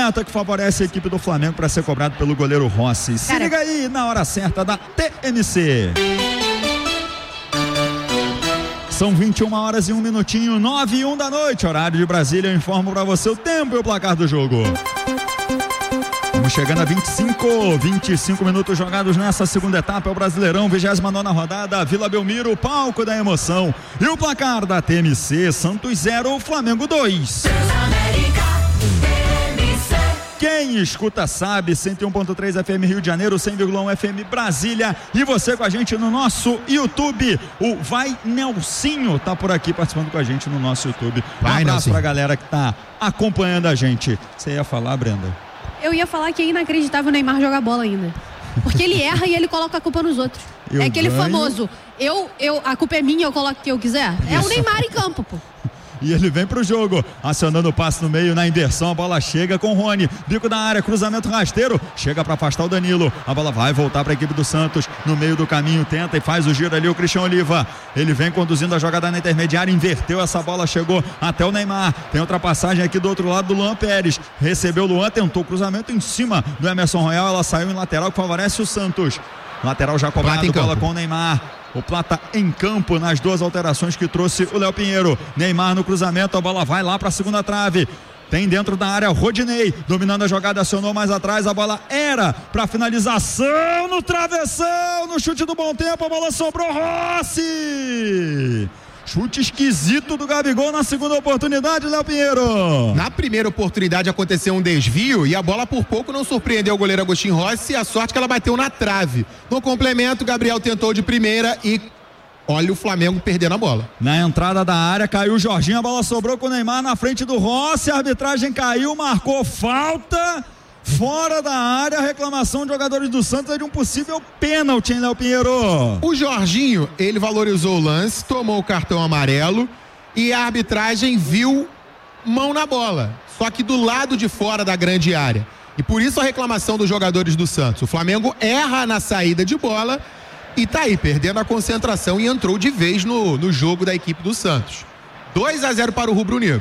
aberta que favorece a equipe do Flamengo para ser cobrado pelo goleiro Rossi. Se liga aí na hora certa da TMC. São 21 horas e 1 minutinho, 9h01 da noite, horário de Brasília. Eu informo para você o tempo e o placar do jogo. Estamos chegando a 25 minutos jogados nessa segunda etapa. É o Brasileirão, 29ª rodada, Vila Belmiro, palco da emoção. E o placar da TMC, Santos 0, Flamengo 2. Quem escuta sabe, 101.3 FM Rio de Janeiro, 100,1 FM Brasília, e você com a gente no nosso YouTube. O Vai Nelsinho tá por aqui participando com a gente no nosso YouTube. Um abraço pra galera que tá acompanhando a gente. Você ia falar, Brenda? Eu ia falar que é inacreditável o Neymar jogar bola ainda. Porque ele erra e ele coloca a culpa nos outros. É aquele famoso, a culpa é minha, eu coloco o que eu quiser. É o Neymar em campo, pô. E ele vem pro jogo, acionando o passe no meio, na inversão, a bola chega com o Rony, bico da área, cruzamento rasteiro, chega para afastar o Danilo, a bola vai voltar para a equipe do Santos, no meio do caminho, tenta e faz o giro ali o Cristian Oliva, ele vem conduzindo a jogada na intermediária, inverteu essa bola, chegou até o Neymar, tem ultrapassagem aqui do outro lado do Luan Pérez, recebeu o Luan, tentou o cruzamento em cima do Emerson Royal, ela saiu em lateral que favorece o Santos, lateral já cobrado, bola com o Neymar. O Plata em campo nas duas alterações que trouxe o Léo Pinheiro. Neymar no cruzamento, a bola vai lá para a segunda trave. Tem dentro da área o Rodinei, dominando a jogada, acionou mais atrás, a bola era para finalização no travessão, no chute do bom tempo, a bola sobrou Rossi. Chute esquisito do Gabigol na segunda oportunidade, Léo Pinheiro. Na primeira oportunidade aconteceu um desvio e a bola por pouco não surpreendeu o goleiro Agostinho Rossi, a sorte que ela bateu na trave. No complemento, Gabriel tentou de primeira e olha o Flamengo perdendo a bola. Na entrada da área caiu o Jorginho, a bola sobrou com o Neymar na frente do Rossi, a arbitragem caiu, marcou falta. Fora da área, a reclamação de jogadores do Santos é de um possível pênalti, hein, Léo Pinheiro? O Jorginho, ele valorizou o lance, tomou o cartão amarelo e a arbitragem viu mão na bola, só que do lado de fora da grande área. E por isso a reclamação dos jogadores do Santos. O Flamengo erra na saída de bola e tá aí, perdendo a concentração e entrou de vez no jogo da equipe do Santos. 2-0 para o rubro-negro.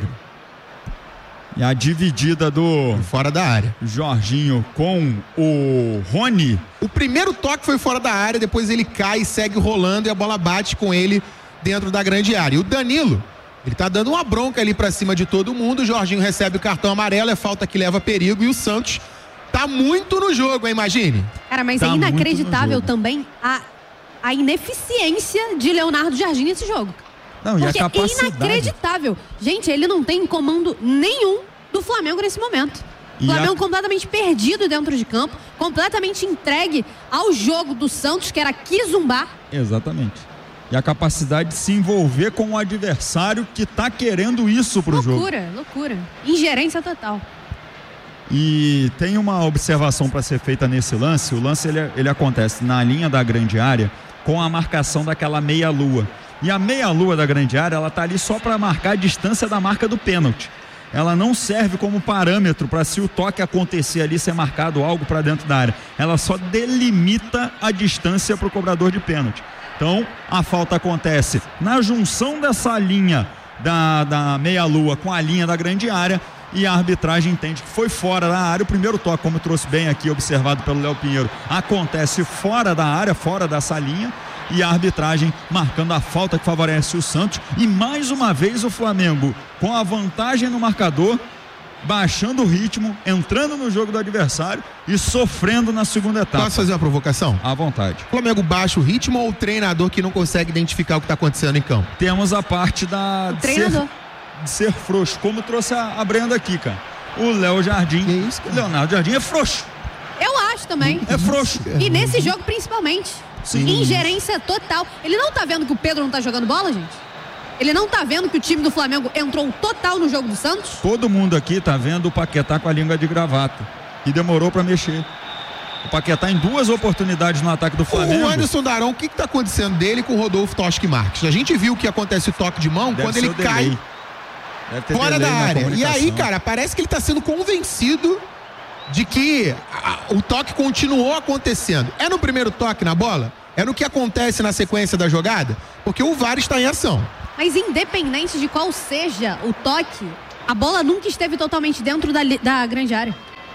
E a dividida do fora da área Jorginho com o Rony. O primeiro toque foi fora da área, depois ele cai, segue rolando e a bola bate com ele dentro da grande área. E o Danilo, ele tá dando uma bronca ali pra cima de todo mundo. O Jorginho recebe o cartão amarelo, é falta que leva perigo e o Santos tá muito no jogo, hein, imagine. Cara, mas é inacreditável também a ineficiência de Leonardo Jardim nesse jogo. Não, porque é inacreditável. Gente, ele não tem comando nenhum do Flamengo nesse momento. O Flamengo completamente perdido dentro de campo, completamente entregue ao jogo do Santos, que era quizumbar. Exatamente. E a capacidade de se envolver com o adversário que tá querendo isso pro jogo. Loucura. Ingerência total. E tem uma observação para ser feita nesse lance. O lance ele acontece na linha da grande área com a marcação daquela meia-lua. E a meia-lua da grande área, ela tá ali só para marcar a distância da marca do pênalti. Ela não serve como parâmetro para, se o toque acontecer ali, ser marcado algo para dentro da área. Ela só delimita a distância para o cobrador de pênalti. Então, a falta acontece na junção dessa linha da meia-lua com a linha da grande área, e a arbitragem entende que foi fora da área. O primeiro toque, como trouxe bem aqui, observado pelo Léo Pinheiro, acontece fora da área, fora dessa linha. E a arbitragem marcando a falta que favorece o Santos. E mais uma vez o Flamengo com a vantagem no marcador, baixando o ritmo, entrando no jogo do adversário e sofrendo na segunda etapa. Posso fazer uma provocação? À vontade. O Flamengo baixa o ritmo ou o treinador que não consegue identificar o que está acontecendo em campo? Temos a parte de ser frouxo, como trouxe a Brenda aqui, cara. O Léo Jardim, que isso, cara? O Leonardo Jardim é frouxo. Eu acho também. É frouxo. E nesse jogo principalmente. Sim. Ingerência total. Ele não tá vendo que o Pedro não tá jogando bola, gente? Ele não tá vendo que o time do Flamengo entrou total no jogo do Santos? Todo mundo aqui tá vendo o Paquetá com a língua de gravata. E demorou pra mexer. O Paquetá em duas oportunidades no ataque do Flamengo. O Anderson Darão, o que tá acontecendo dele com o Rodolfo Toschi Marques? A gente viu que acontece o toque de mão quando ele cai fora da área. E aí, cara, parece que ele tá sendo convencido de que o toque continuou acontecendo. É no primeiro toque na bola? É no que acontece na sequência da jogada? Porque o VAR está em ação. Mas independente de qual seja o toque, a bola nunca esteve totalmente dentro da grande área.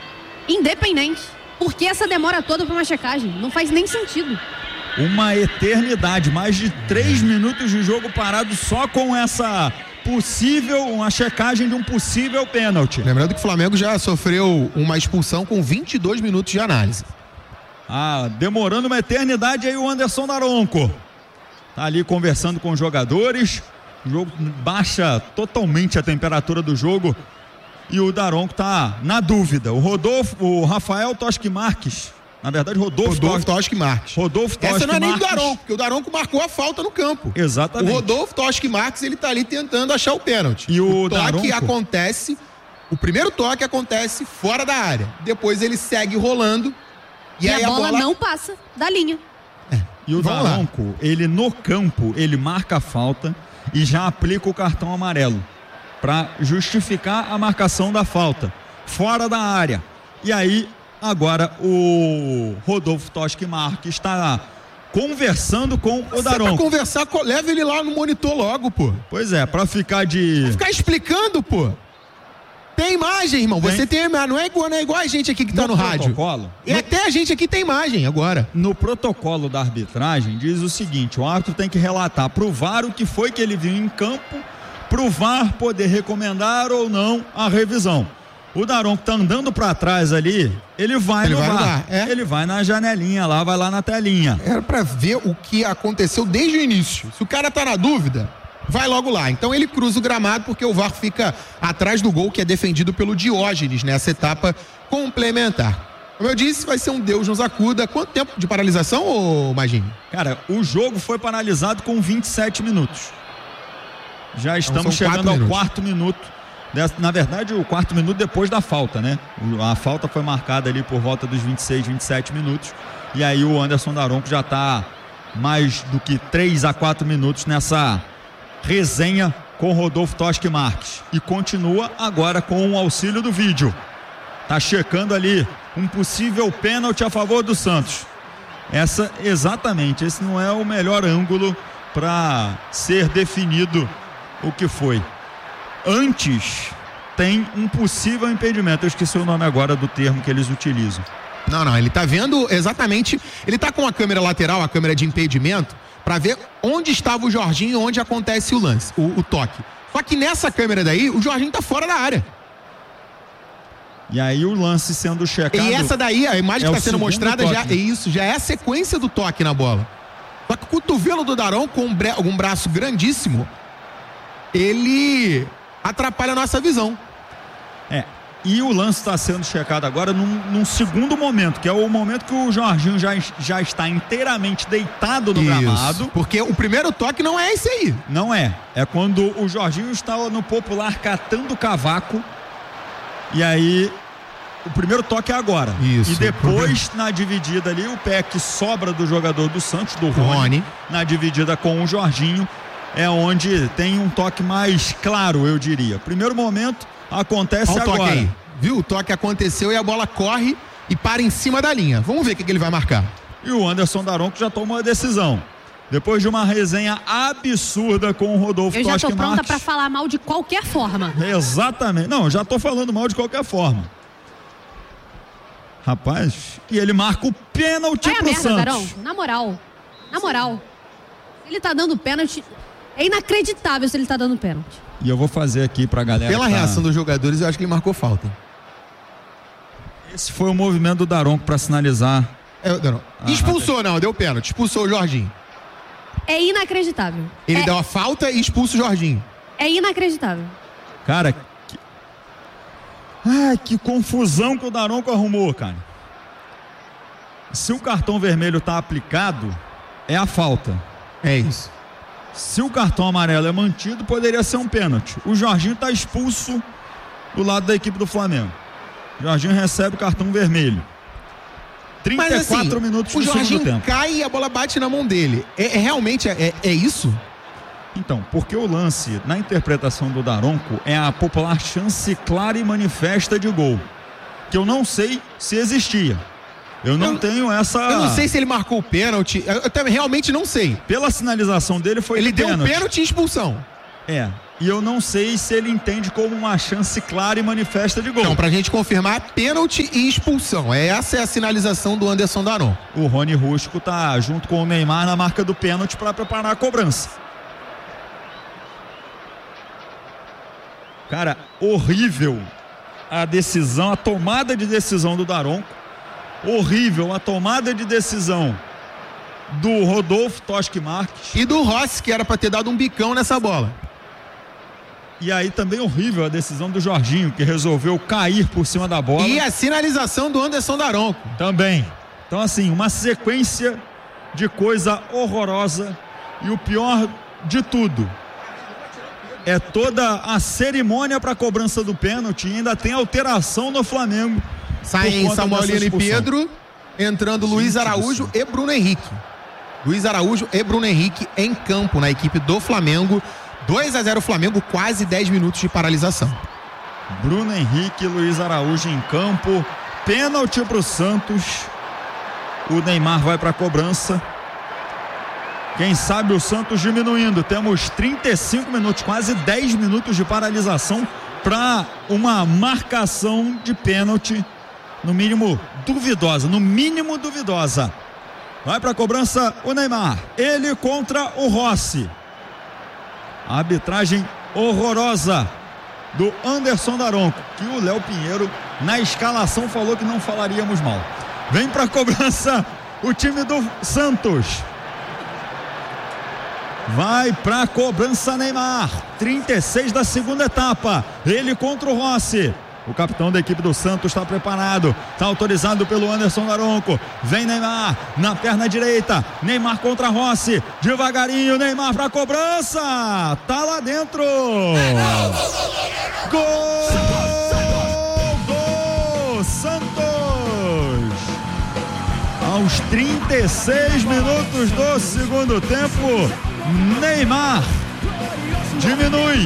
independente. Por que essa demora toda para uma checagem? Não faz nem sentido. Uma eternidade, mais de 3 minutos de jogo parado só com essa uma checagem de um possível pênalti. Lembrando que o Flamengo já sofreu uma expulsão com 22 minutos de análise. Demorando uma eternidade aí o Anderson Daronco. Tá ali conversando com os jogadores. O jogo baixa totalmente a temperatura do jogo. E o Daronco tá na dúvida. O Rafael Toschi Marques. Na verdade, Rodolfo Toschi Marques. Essa não é nem do Daronco, porque o Daronco marcou a falta no campo. Exatamente. O Rodolfo Toschi Marques, ele tá ali tentando achar o pênalti. E o toque acontece, o primeiro toque acontece fora da área. Depois ele segue rolando. E aí a bola não passa da linha. E o Daronco, ele no campo, ele marca a falta e já aplica o cartão amarelo para justificar a marcação da falta fora da área. E aí agora o Rodolfo Toschi Marques está conversando com o Daronco. Pra conversar, leva ele lá no monitor logo, pô. Pois é, pra ficar explicando, pô. Tem imagem, irmão. Você tem imagem. Não é igual a gente aqui que tá no rádio. E até a gente aqui tem imagem agora. No protocolo da arbitragem diz o seguinte: o árbitro tem que relatar pro VAR o que foi que ele viu em campo, pro VAR poder recomendar ou não a revisão. O Daronco tá andando pra trás ali, ele vai no VAR. Ele vai na janelinha lá, vai lá na telinha. Era pra ver o que aconteceu desde o início. Se o cara tá na dúvida, vai logo lá. Então ele cruza o gramado porque o VAR fica atrás do gol que é defendido pelo Diógenes nessa etapa complementar. Como eu disse, vai ser um Deus nos acuda. Quanto tempo de paralisação, ô Magini? Cara, o jogo foi paralisado com 27 minutos. Já estamos chegando ao quarto minuto. Na verdade, o quarto minuto depois da falta, né? A falta foi marcada ali por volta dos 26, 27 minutos. E aí o Anderson Daronco já está mais do que 3 a 4 minutos nessa resenha com o Rodolfo Toschi Marques. E continua agora com o auxílio do vídeo. Tá checando ali um possível pênalti a favor do Santos. Esse não é o melhor ângulo para ser definido o que foi. Antes tem um possível impedimento. Eu esqueci o nome agora do termo que eles utilizam. Não, ele tá vendo exatamente. Ele tá com a câmera lateral, a câmera de impedimento, para ver onde estava o Jorginho e onde acontece o lance, o toque. Só que nessa câmera daí, o Jorginho tá fora da área. E aí o lance sendo checado. E essa daí, a imagem que está sendo mostrada, já é a sequência do toque na bola. Só que o cotovelo do Daronco, com um braço grandíssimo, ele atrapalha a nossa visão. E o lance está sendo checado agora num segundo momento, que é o momento que o Jorginho já está inteiramente deitado no gramado. Porque o primeiro toque não é esse aí. Não é. É quando o Jorginho está no popular catando cavaco. E aí o primeiro toque é agora. Isso. E depois, na dividida ali, o pé que sobra do jogador do Santos, do Rony, na dividida com o Jorginho, é onde tem um toque mais claro, eu diria. Primeiro momento acontece agora. Toque aí. Viu? O toque aconteceu e a bola corre e para em cima da linha. Vamos ver o que ele vai marcar. E o Anderson Daronco já tomou a decisão. Depois de uma resenha absurda com o Rodolfo Toschi Marques. Eu já tô pronta para falar mal de qualquer forma. Exatamente. Não, já tô falando mal de qualquer forma. Rapaz, e ele marca o pênalti pro Santos. Daronco. Na moral. Ele tá dando pênalti. É inacreditável se ele tá dando pênalti. E eu vou fazer aqui pra galera. Pela reação dos jogadores, eu acho que ele marcou falta. Esse foi o movimento do Daronco pra sinalizar. Expulsou, não, deu pênalti. Expulsou o Jorginho. É inacreditável. Ele deu a falta e expulsa o Jorginho. É inacreditável. Cara, que confusão que o Daronco arrumou, cara. Se o cartão vermelho tá aplicado, é a falta. É isso. Se o cartão amarelo é mantido, poderia ser um pênalti. O Jorginho está expulso do lado da equipe do Flamengo. O Jorginho recebe o cartão vermelho. 34 minutos do segundo tempo. O Jorginho cai e a bola bate na mão dele. Realmente é isso? Então, porque o lance, na interpretação do Daronco, é a popular chance clara e manifesta de gol. Que eu não sei se existia. Eu não tenho essa... Eu não sei se ele marcou o pênalti. Eu realmente não sei. Pela sinalização dele foi ele deu um pênalti e expulsão. E eu não sei se ele entende como uma chance clara e manifesta de gol. Então, pra gente confirmar, pênalti e expulsão. Essa é a sinalização do Anderson Daronco. O Rony Rústico tá junto com o Neymar na marca do pênalti para preparar a cobrança. Cara, horrível a decisão, a tomada de decisão do Daronco. Horrível a tomada de decisão do Rodolfo Toschi Marques. E do Rossi, que era pra ter dado um bicão nessa bola. E aí também horrível a decisão do Jorginho, que resolveu cair por cima da bola. E a sinalização do Anderson Daronco. Também. Então, assim, uma sequência de coisa horrorosa. E o pior de tudo é toda a cerimônia para a cobrança do pênalti. E ainda tem alteração no Flamengo. Saem Samuelino e Pedro, entrando Luiz Araújo e Bruno Henrique. Luiz Araújo e Bruno Henrique em campo na equipe do Flamengo. 2-0 Flamengo, quase 10 minutos de paralisação. Bruno Henrique e Luiz Araújo em campo. Pênalti para o Santos. O Neymar vai para a cobrança. Quem sabe o Santos diminuindo. Temos 35 minutos, quase 10 minutos de paralisação para uma marcação de pênalti. No mínimo duvidosa. No mínimo duvidosa. Vai para a cobrança o Neymar. Ele contra o Rossi. A arbitragem horrorosa do Anderson Daronco, que o Léo Pinheiro na escalação falou que não falaríamos mal. Vem para a cobrança o time do Santos. Vai para a cobrança Neymar. 36 da segunda etapa. Ele contra o Rossi. O capitão da equipe do Santos está preparado, está autorizado pelo Anderson Daronco. Vem Neymar na perna direita. Neymar contra Rossi. Devagarinho, Neymar para a cobrança. Tá lá dentro. Gol! Gol! Santos! Aos 36 minutos do segundo tempo, Neymar diminui.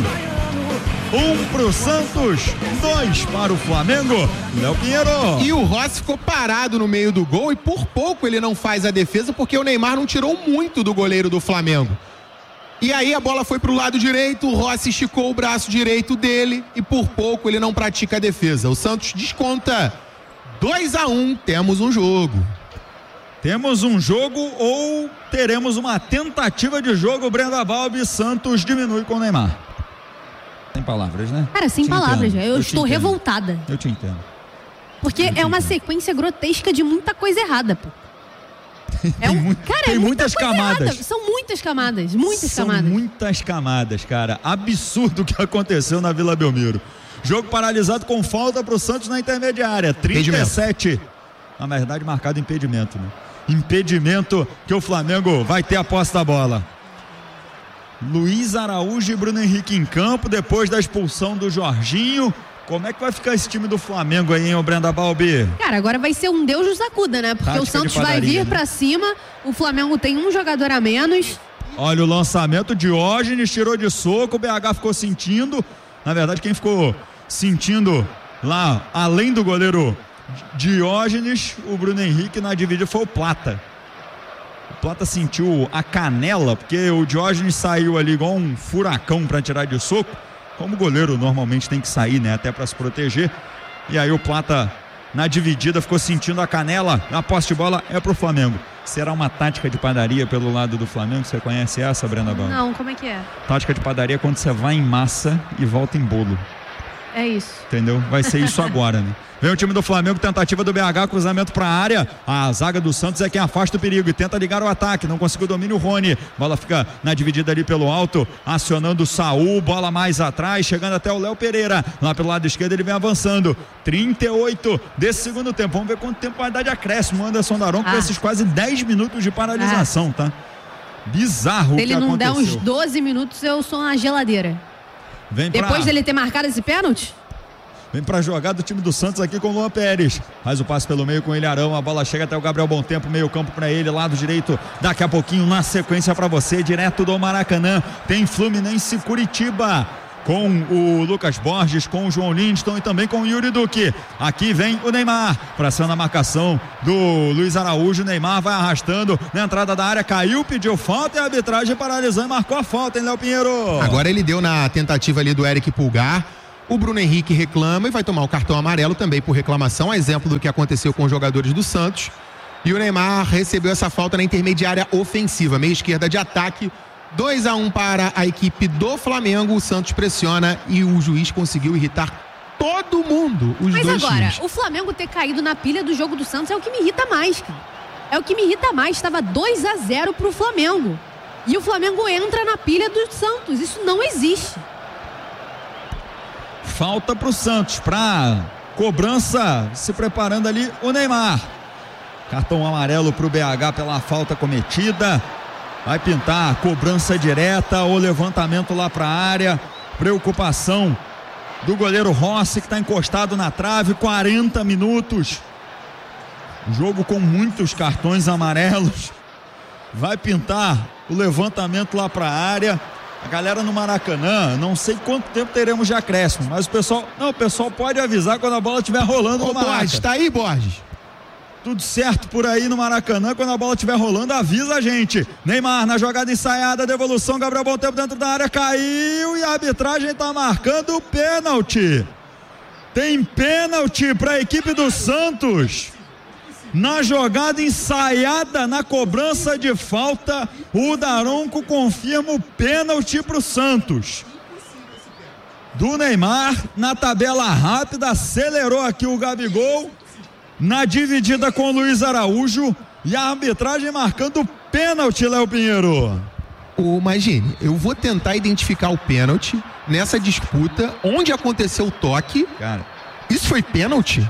1 pro Santos, 2 para o Flamengo. Léo Pinheiro. E o Rossi ficou parado no meio do gol e por pouco ele não faz a defesa porque o Neymar não tirou muito do goleiro do Flamengo. E aí a bola foi pro lado direito, o Rossi esticou o braço direito dele e por pouco ele não pratica a defesa. O Santos desconta 2-1, temos um jogo. Temos um jogo ou teremos uma tentativa de jogo. Brenda Balbi, Santos diminui com o Neymar. Sem palavras, né? Cara, sem palavras. Eu estou revoltada. Eu te entendo. Porque é uma sequência grotesca de muita coisa errada, pô. Tem muitas camadas. Errada. São muitas camadas. São muitas camadas, cara. Absurdo o que aconteceu na Vila Belmiro. Jogo paralisado com falta pro Santos na intermediária. 37. Na verdade, marcado impedimento, né? Impedimento que o Flamengo vai ter a posse da bola. Luiz Araújo e Bruno Henrique em campo depois da expulsão do Jorginho. Como é que vai ficar esse time do Flamengo aí, hein, Brenda Balbi? Cara, agora vai ser um Deus nos acuda, né? Porque tática o Santos vai vir pra cima, o Flamengo tem um jogador a menos. Olha o lançamento, Diógenes tirou de soco, o BH ficou sentindo. Na verdade, quem ficou sentindo lá, além do goleiro Diógenes, o Bruno Henrique na dividida foi o Plata. O Plata sentiu a canela, porque o Diógenes saiu ali igual um furacão para tirar de soco, como o goleiro normalmente tem que sair, né? Até para se proteger. E aí o Plata na dividida ficou sentindo a canela. A posse de bola é pro Flamengo. Será uma tática de padaria pelo lado do Flamengo? Você conhece essa, Brenda Balbi? Não, como é que é? Tática de padaria é quando você vai em massa e volta em bolo. É isso. Entendeu? Vai ser isso agora, né? Vem o time do Flamengo, tentativa do BH, cruzamento para a área. A zaga do Santos é quem afasta o perigo e tenta ligar o ataque. Não conseguiu domínio o Rony. Bola fica na dividida ali pelo alto, acionando o Saul. Bola mais atrás, chegando até o Léo Pereira. Lá pelo lado esquerdo ele vem avançando. 38 desse segundo tempo. Vamos ver quanto tempo vai dar de acréscimo o Anderson Daronco com esses quase 10 minutos de paralisação, tá? Bizarro o que aconteceu. Se ele não der uns 12 minutos, eu sou na geladeira. Depois dele ter marcado esse pênalti? Vem pra jogar do time do Santos aqui com o Luan Pérez. Faz o passe pelo meio com o Ilharão. A bola chega até o Gabriel Bom Tempo. Meio campo pra ele, lado direito. Daqui a pouquinho na sequência pra você, direto do Maracanã. Tem Fluminense Curitiba. com o Lucas Borges, com o João Lindstrom e também com o Yuri Duque. Aqui vem o Neymar, praçando a marcação do Luiz Araújo. O Neymar vai arrastando na entrada da área, caiu, pediu falta e a arbitragem paralisou e marcou a falta, hein, Léo Pinheiro? Agora ele deu na tentativa ali do Eric Pulgar. O Bruno Henrique reclama e vai tomar o cartão amarelo também por reclamação, a exemplo do que aconteceu com os jogadores do Santos. E o Neymar recebeu essa falta na intermediária ofensiva, meia esquerda de ataque. 2-1 para a equipe do Flamengo. O Santos pressiona e o juiz conseguiu irritar todo mundo. Mas agora, o Flamengo ter caído na pilha do jogo do Santos é o que me irrita mais, cara. É o que me irrita mais. Estava 2-0 pro Flamengo. E o Flamengo entra na pilha do Santos. Isso não existe. Falta pro Santos, pra cobrança, se preparando ali o Neymar. Cartão amarelo pro BH pela falta cometida. Vai pintar cobrança direta, o levantamento lá para a área. Preocupação do goleiro Rossi, que está encostado na trave. 40 minutos. Jogo com muitos cartões amarelos. Vai pintar o levantamento lá para a área. A galera no Maracanã, não sei quanto tempo teremos de acréscimo, mas o pessoal pode avisar quando a bola estiver rolando no Maracanã. Borges, tá aí, Borges? Tudo certo por aí no Maracanã, quando a bola estiver rolando, avisa a gente. Neymar na jogada ensaiada, devolução, Gabriel Bom Tempo dentro da área, caiu e a arbitragem está marcando o pênalti. Tem pênalti para a equipe do Santos. Na jogada ensaiada, na cobrança de falta, o Daronco confirma o pênalti para o Santos. Do Neymar, na tabela rápida, acelerou aqui o Gabigol. Na dividida com o Luiz Araújo e a arbitragem marcando o pênalti, Léo Pinheiro. Imagine, eu vou tentar identificar o pênalti nessa disputa, onde aconteceu o toque. Cara, isso foi pênalti?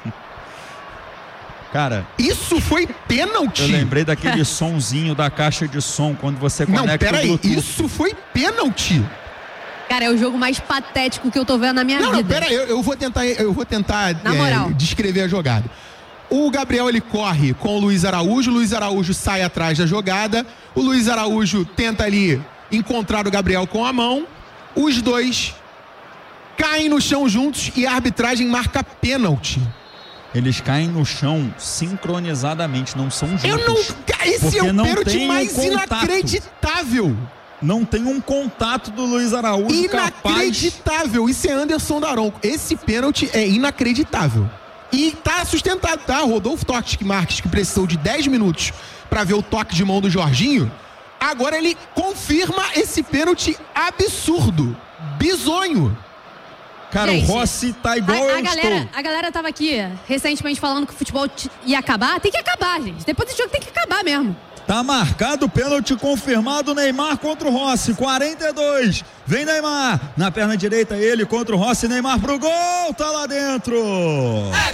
Cara, isso foi pênalti? Eu lembrei daquele sonzinho da caixa de som quando você conecta. Não, peraí, o Bluetooth. isso foi pênalti? Cara, é o jogo mais patético que eu tô vendo na minha vida. Não, peraí, eu vou tentar descrever a jogada. O Gabriel, ele corre com o Luiz Araújo sai atrás da jogada, o Luiz Araújo tenta ali encontrar o Gabriel com a mão, os dois caem no chão juntos e a arbitragem marca pênalti. Eles caem no chão sincronizadamente, não são juntos. Esse é o pênalti mais inacreditável. Não tem um contato do Luiz Araújo. Inacreditável. Isso é Anderson Daronco. Esse pênalti é inacreditável. E tá sustentado, tá? Rodolfo Toque Marques, que precisou de 10 minutos para ver o toque de mão do Jorginho, agora ele confirma esse pênalti absurdo, bizonho. Cara, gente, o Rossi tá igual a galera tava aqui recentemente falando que o futebol ia acabar. Tem que acabar, gente. Depois desse jogo tem que acabar mesmo. Tá marcado o pênalti confirmado, Neymar contra o Rossi, 42, vem Neymar, na perna direita ele contra o Rossi, Neymar pro gol, tá lá dentro. É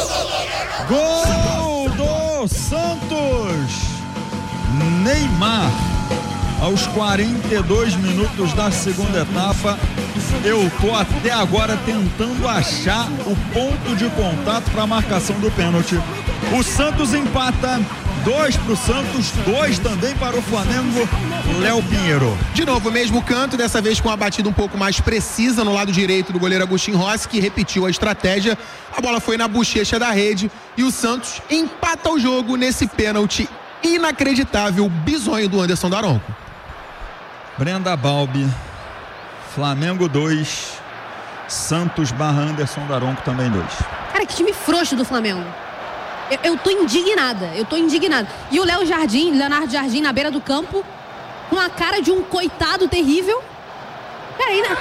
gol do Santos, Neymar, aos 42 minutos da segunda etapa. Eu tô até agora tentando achar o ponto de contato para a marcação do pênalti. O Santos empata. 2 para o Santos, 2 também para o Flamengo. Léo Pinheiro. De novo, o mesmo canto, dessa vez com uma batida um pouco mais precisa no lado direito do goleiro Agustin Rossi, que repetiu a estratégia. A bola foi na bochecha da rede e o Santos empata o jogo nesse pênalti inacreditável, bizonho do Anderson Daronco. Brenda Balbi, Flamengo 2, Santos / Anderson Daronco também 2. Cara, que time frouxo do Flamengo. Eu tô indignada. E o Leonardo Jardim na beira do campo, com a cara de um coitado terrível. Peraí, né?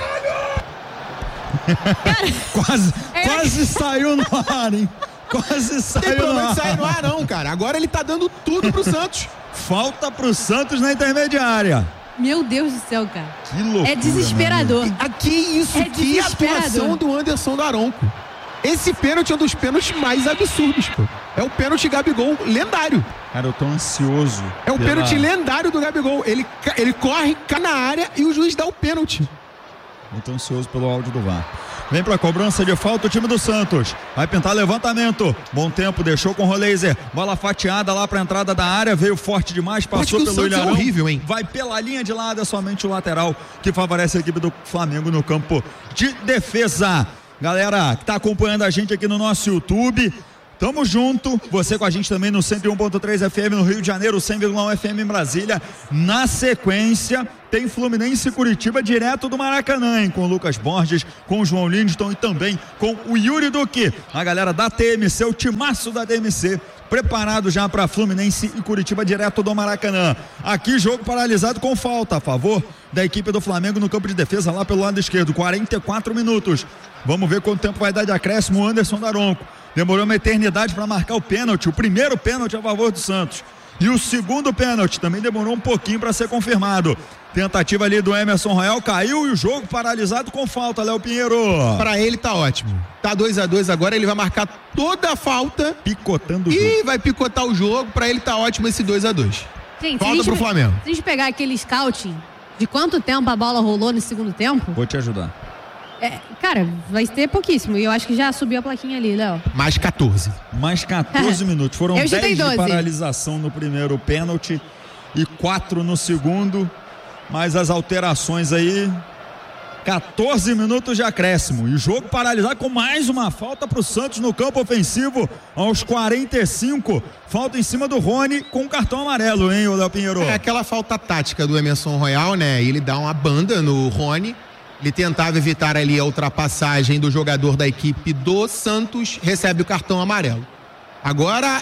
Quase saiu no ar, hein? Quase saiu no ar. Não sai no ar não, cara. Agora ele tá dando tudo pro Santos. Falta pro Santos na intermediária. Meu Deus do céu, cara. Que loucura. É desesperador. Que isso, que atuação do Anderson Daronco. Esse pênalti é um dos pênaltis mais absurdos, pô. É o pênalti Gabigol lendário. Cara, eu tô ansioso. É o pênalti lendário do Gabigol. Ele corre, cai na área e o juiz dá o pênalti. Eu tô ansioso pelo áudio do VAR. Vem pra cobrança de falta o time do Santos. Vai pintar levantamento. Bom tempo, deixou com o Roleiser. Bola fatiada lá pra entrada da área. Veio forte demais, passou pelo Ilharão. É horrível, hein? Vai pela linha de lado, é somente o lateral que favorece a equipe do Flamengo no campo de defesa. Galera que tá acompanhando a gente aqui no nosso YouTube, tamo junto, você com a gente também no 101.3 FM no Rio de Janeiro, 100,1 FM em Brasília. Na sequência, tem Fluminense e Curitiba direto do Maracanã, hein? Com o Lucas Borges, com o João Lindstrom e também com o Yuri Duque. A galera da TMC, o timaço da TMC, preparado já para Fluminense e Curitiba direto do Maracanã. Aqui jogo paralisado com falta a favor da equipe do Flamengo no campo de defesa lá pelo lado esquerdo, 44 minutos. Vamos ver quanto tempo vai dar de acréscimo o Anderson Daronco. Demorou uma eternidade para marcar o pênalti, o primeiro pênalti a favor do Santos. E o segundo pênalti também demorou um pouquinho para ser confirmado. Tentativa ali do Emerson Royal, caiu e o jogo paralisado com falta, Léo Pinheiro. Para ele tá ótimo. Tá 2-2 agora, ele vai marcar toda a falta. Picotando o jogo. E vai picotar o jogo, para ele tá ótimo esse 2-2. Gente, falta pro Flamengo. Se a gente pegar aquele scouting de quanto tempo a bola rolou no segundo tempo... Vou te ajudar. Cara, vai ter pouquíssimo. E eu acho que já subiu a plaquinha ali, Léo. Mais 14. Mais 14 minutos. Foram 10 12. de paralisação no primeiro pênalti e 4 no segundo. Mas as alterações aí, 14 minutos de acréscimo. E o jogo paralisado com mais uma falta para o Santos no campo ofensivo aos 45. Falta em cima do Rony com cartão amarelo, hein, Léo Pinheiro? É aquela falta tática do Emerson Royal, né? Ele dá uma banda no Rony. Ele tentava evitar ali a ultrapassagem do jogador da equipe do Santos, recebe o cartão amarelo. Agora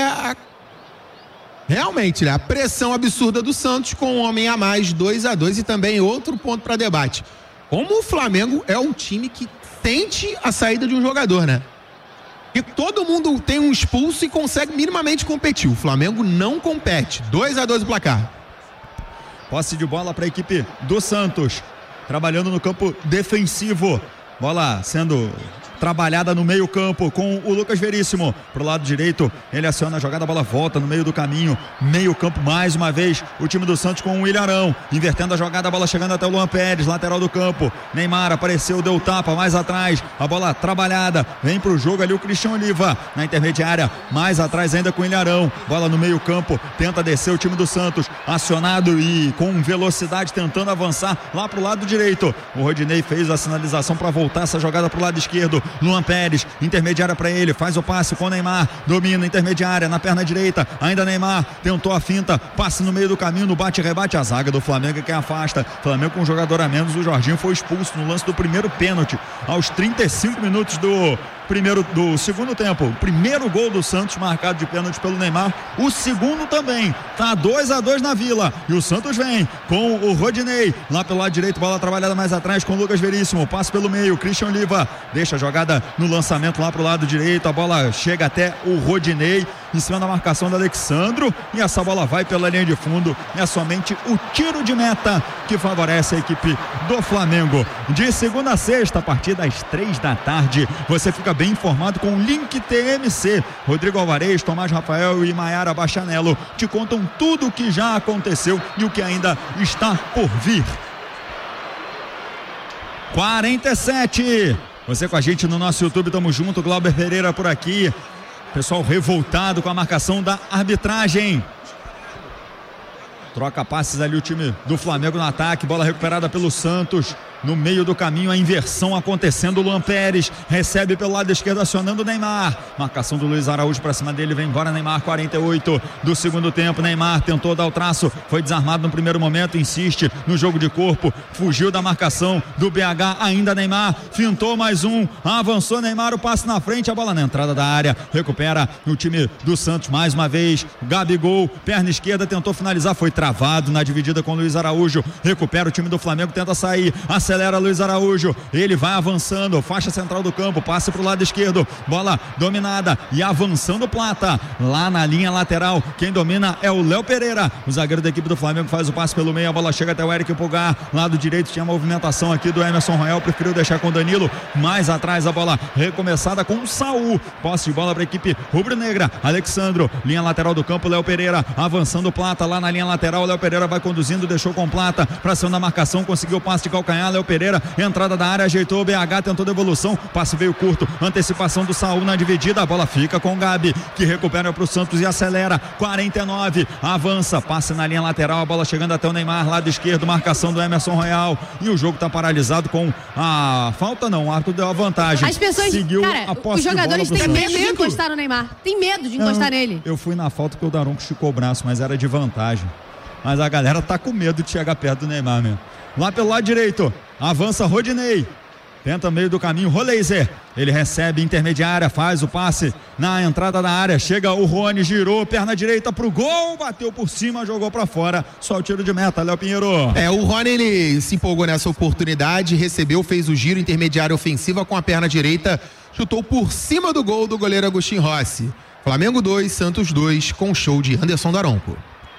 realmente, né, a pressão absurda do Santos com um homem a mais, 2-2, e também outro ponto para debate. Como o Flamengo é um time que sente a saída de um jogador, né? E todo mundo tem um expulso e consegue minimamente competir. O Flamengo não compete. 2-2 o placar. Posse de bola para a equipe do Santos. Trabalhando no campo defensivo. Bola sendo trabalhada no meio campo com o Lucas Veríssimo. Pro lado direito, ele aciona a jogada, a bola volta no meio do caminho. Meio campo mais uma vez, o time do Santos com o Ilharão. Invertendo a jogada, a bola chegando até o Luan Pérez, lateral do campo. Neymar apareceu, deu tapa mais atrás. A bola trabalhada, vem pro jogo ali o Cristian Oliva. Na intermediária, mais atrás ainda com o Ilharão. Bola no meio campo, tenta descer o time do Santos. Acionado e com velocidade tentando avançar lá pro lado direito. O Rodinei fez a sinalização para voltar essa jogada pro lado esquerdo. Luan Pérez, intermediária para ele, faz o passe com o Neymar, domina intermediária na perna direita, ainda Neymar, tentou a finta, passe no meio do caminho, no bate-rebate, a zaga do Flamengo que afasta. Flamengo com um jogador a menos, o Jorginho foi expulso no lance do primeiro pênalti, aos 35 minutos do segundo tempo. O primeiro gol do Santos marcado de pênalti pelo Neymar, o segundo também. Tá 2-2 na Vila e o Santos vem com o Rodinei lá pelo lado direito, bola trabalhada mais atrás com o Lucas Veríssimo, passe pelo meio, Cristian Oliva deixa a jogada no lançamento lá pro lado direito, a bola chega até o Rodinei em cima da marcação do Alexandro e essa bola vai pela linha de fundo. É somente o tiro de meta que favorece a equipe do Flamengo. De segunda a sexta, a partir das 3 da tarde, você fica bem informado com o Link TMC. Rodrigo Alvarez, Tomás Rafael e Maiara Bachanello te contam tudo o que já aconteceu e o que ainda está por vir. 47. Você com a gente no nosso YouTube, tamo junto. Glauber Pereira por aqui. Pessoal revoltado com a marcação da arbitragem. Troca passes ali o time do Flamengo no ataque. Bola recuperada pelo Santos. No meio do caminho, a inversão acontecendo. O Luan Pérez recebe pelo lado esquerdo, acionando o Neymar. Marcação do Luiz Araújo para cima dele. Vem embora Neymar, 48 do segundo tempo. Neymar tentou dar o traço, foi desarmado no primeiro momento. Insiste no jogo de corpo, fugiu da marcação do BH. Ainda Neymar, fintou mais um, avançou Neymar, o passe na frente, a bola na entrada da área. Recupera o time do Santos mais uma vez. Gabigol, perna esquerda, tentou finalizar, foi travado na dividida com o Luiz Araújo. Recupera o time do Flamengo, tenta sair, acelera Luiz Araújo, ele vai avançando, faixa central do campo, passe pro lado esquerdo, bola dominada e avançando Plata, lá na linha lateral, quem domina é o Léo Pereira, o zagueiro da equipe do Flamengo faz o passe pelo meio, a bola chega até o Eric Pulgar, lado direito tinha a movimentação aqui do Emerson Royal, preferiu deixar com o Danilo, mais atrás a bola recomeçada com o Saul, posse de bola para a equipe rubro-negra, Alexandro, linha lateral do campo, Léo Pereira, avançando Plata lá na linha lateral, Léo Pereira vai conduzindo, deixou com Plata, pra cima da marcação, conseguiu o passe de calcanhar, Léo Léo Pereira, entrada da área, ajeitou o BH, tentou devolução, passe veio curto, antecipação do Saul na dividida, a bola fica com o Gabi, que recupera para o Santos e acelera, 49, avança, passe na linha lateral, a bola chegando até o Neymar, lado esquerdo, marcação do Emerson Royal, e o jogo está paralisado com a falta não, o árbitro deu a vantagem. As pessoas, seguiu cara, a posse os jogadores de bola têm medo de encostar no Neymar, tem medo de encostar nele. Eu fui na falta que o Daronco esticou o braço, mas era de vantagem. Mas a galera tá com medo de chegar perto do Neymar mesmo. Lá pelo lado direito, avança Rodinei. Tenta meio do caminho, Roleiser. Ele recebe intermediária, faz o passe na entrada da área. Chega o Rony, girou, perna direita pro gol, bateu por cima, jogou pra fora. Só o tiro de meta, Léo Pinheiro. O Rony, ele se empolgou nessa oportunidade, recebeu, fez o giro intermediário ofensiva com a perna direita, chutou por cima do gol do goleiro Agustin Rossi. Flamengo 2, Santos 2, com show de Anderson Daronco.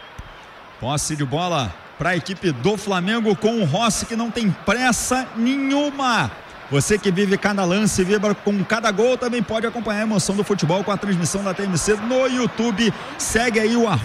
Posse de bola para a equipe do Flamengo com o Rossi, que não tem pressa nenhuma. Você que vive cada lance, vibra com cada gol, também pode acompanhar a emoção do futebol com a transmissão da TMC no YouTube. Segue aí o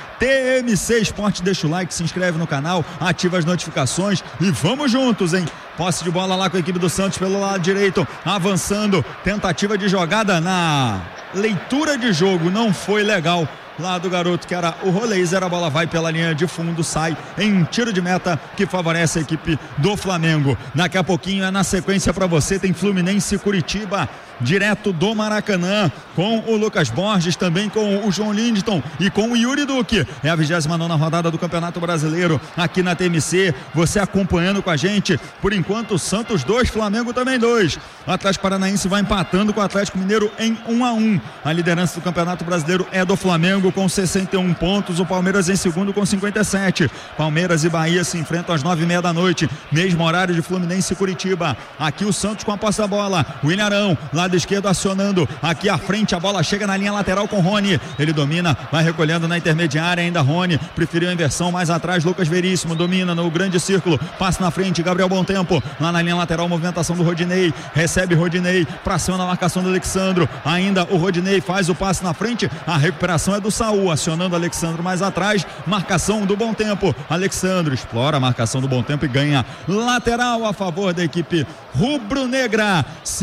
@TMC Esporte, deixa o like, se inscreve no canal, ativa as notificações e vamos juntos, hein? Posse de bola lá com a equipe do Santos pelo lado direito, avançando, tentativa de jogada na leitura de jogo, não foi legal. Lá do garoto que era o Roleiser, a bola vai pela linha de fundo, sai em tiro de meta que favorece a equipe do Flamengo. Daqui a pouquinho é na sequência para você, tem Fluminense e Curitiba, direto do Maracanã, com o Lucas Borges, também com o João Lindton e com o Yuri Duque. É a 29ª rodada do Campeonato Brasileiro aqui na TMC, você acompanhando com a gente. Por enquanto, Santos 2, Flamengo também 2. O Atlético Paranaense vai empatando com o Atlético Mineiro em 1-1. A liderança do Campeonato Brasileiro é do Flamengo com 61 pontos, o Palmeiras em segundo com 57. Palmeiras e Bahia se enfrentam às 9h30 da noite, mesmo horário de Fluminense e Curitiba. Aqui o Santos com a posse da bola, o Ilharão, lado esquerdo acionando, aqui à frente a bola chega na linha lateral com Rony, ele domina, vai recolhendo na intermediária, ainda Rony, preferiu a inversão, mais atrás Lucas Veríssimo, domina no grande círculo, passa na frente, Gabriel Bontempo, lá na linha lateral, movimentação do Rodinei, recebe Rodinei, pra cima na marcação do Alexandro, ainda o Rodinei faz o passe na frente, a recuperação é do Saul, acionando o Alexandro mais atrás, marcação do Bontempo, Alexandro explora a marcação do Bontempo e ganha lateral a favor da equipe rubro-negra.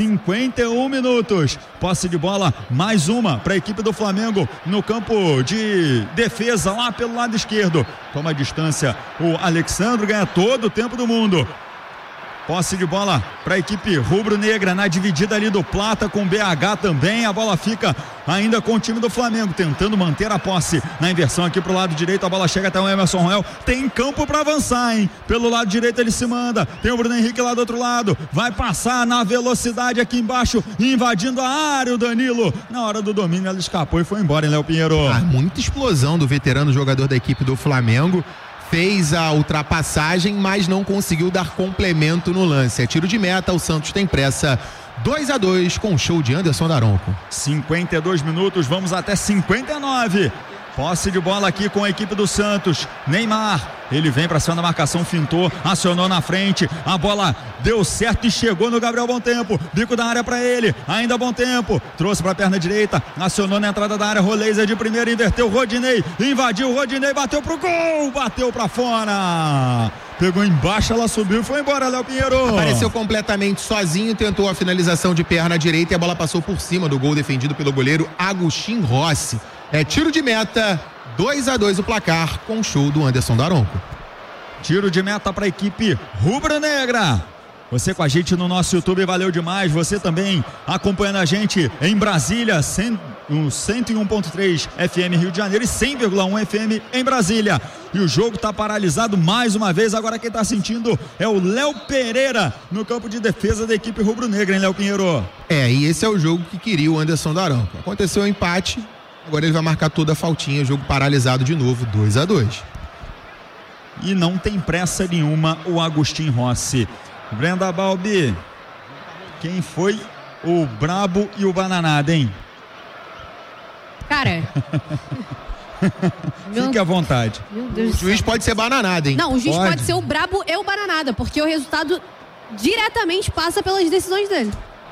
51 minutos, posse de bola, mais uma para a equipe do Flamengo no campo de defesa lá pelo lado esquerdo, toma a distância o Alexandro, ganha todo o tempo do mundo. Posse de bola para a equipe rubro-negra na dividida ali do Plata com BH também. A bola fica ainda com o time do Flamengo, tentando manter a posse. Na inversão aqui pro lado direito, a bola chega até o Emerson Royal. Tem campo para avançar, hein? Pelo lado direito ele se manda. Tem o Bruno Henrique lá do outro lado. Vai passar na velocidade aqui embaixo, invadindo a área. O Danilo, na hora do domínio, ela escapou e foi embora, hein, Léo Pinheiro? Muita explosão do veterano jogador da equipe do Flamengo. Fez a ultrapassagem, mas não conseguiu dar complemento no lance. É tiro de meta, o Santos tem pressa. 2-2 com o show de Anderson Daronco. 52 minutos, vamos até 59. Posse de bola aqui com a equipe do Santos. Neymar, ele vem para cima da marcação, fintou, acionou na frente, a bola deu certo e chegou no Gabriel Bontempo, bico da área para ele, ainda Bontempo, trouxe para a perna direita, acionou na entrada da área, Roleiser de primeira, inverteu, Rodinei, invadiu, Rodinei, bateu pro gol, bateu para fora. Pegou embaixo, ela subiu e foi embora, Léo Pinheiro. Apareceu completamente sozinho, tentou a finalização de perna direita e a bola passou por cima do gol defendido pelo goleiro Agustin Rossi. É tiro de meta, 2-2 o placar com o show do Anderson Daronco. Tiro de meta para a equipe rubro-negra. Você com a gente no nosso YouTube, valeu demais. Você também acompanhando a gente em Brasília, 101.3 FM Rio de Janeiro e 100,1 FM em Brasília. E o jogo está paralisado mais uma vez. Agora quem está sentindo é o Léo Pereira no campo de defesa da equipe rubro-negra, hein, Léo Pinheiro? E esse é o jogo que queria o Anderson Daronco. Aconteceu o empate, agora ele vai marcar toda a faltinha, jogo paralisado de novo, 2-2. E não tem pressa nenhuma o Agustin Rossi. Brenda Balbi, quem foi o brabo e o bananada, hein? Cara... Fique à vontade. Meu Deus, o juiz pode ser bananada, hein? Não, o juiz pode ser o brabo e o bananada, porque o resultado diretamente passa pelas decisões dele.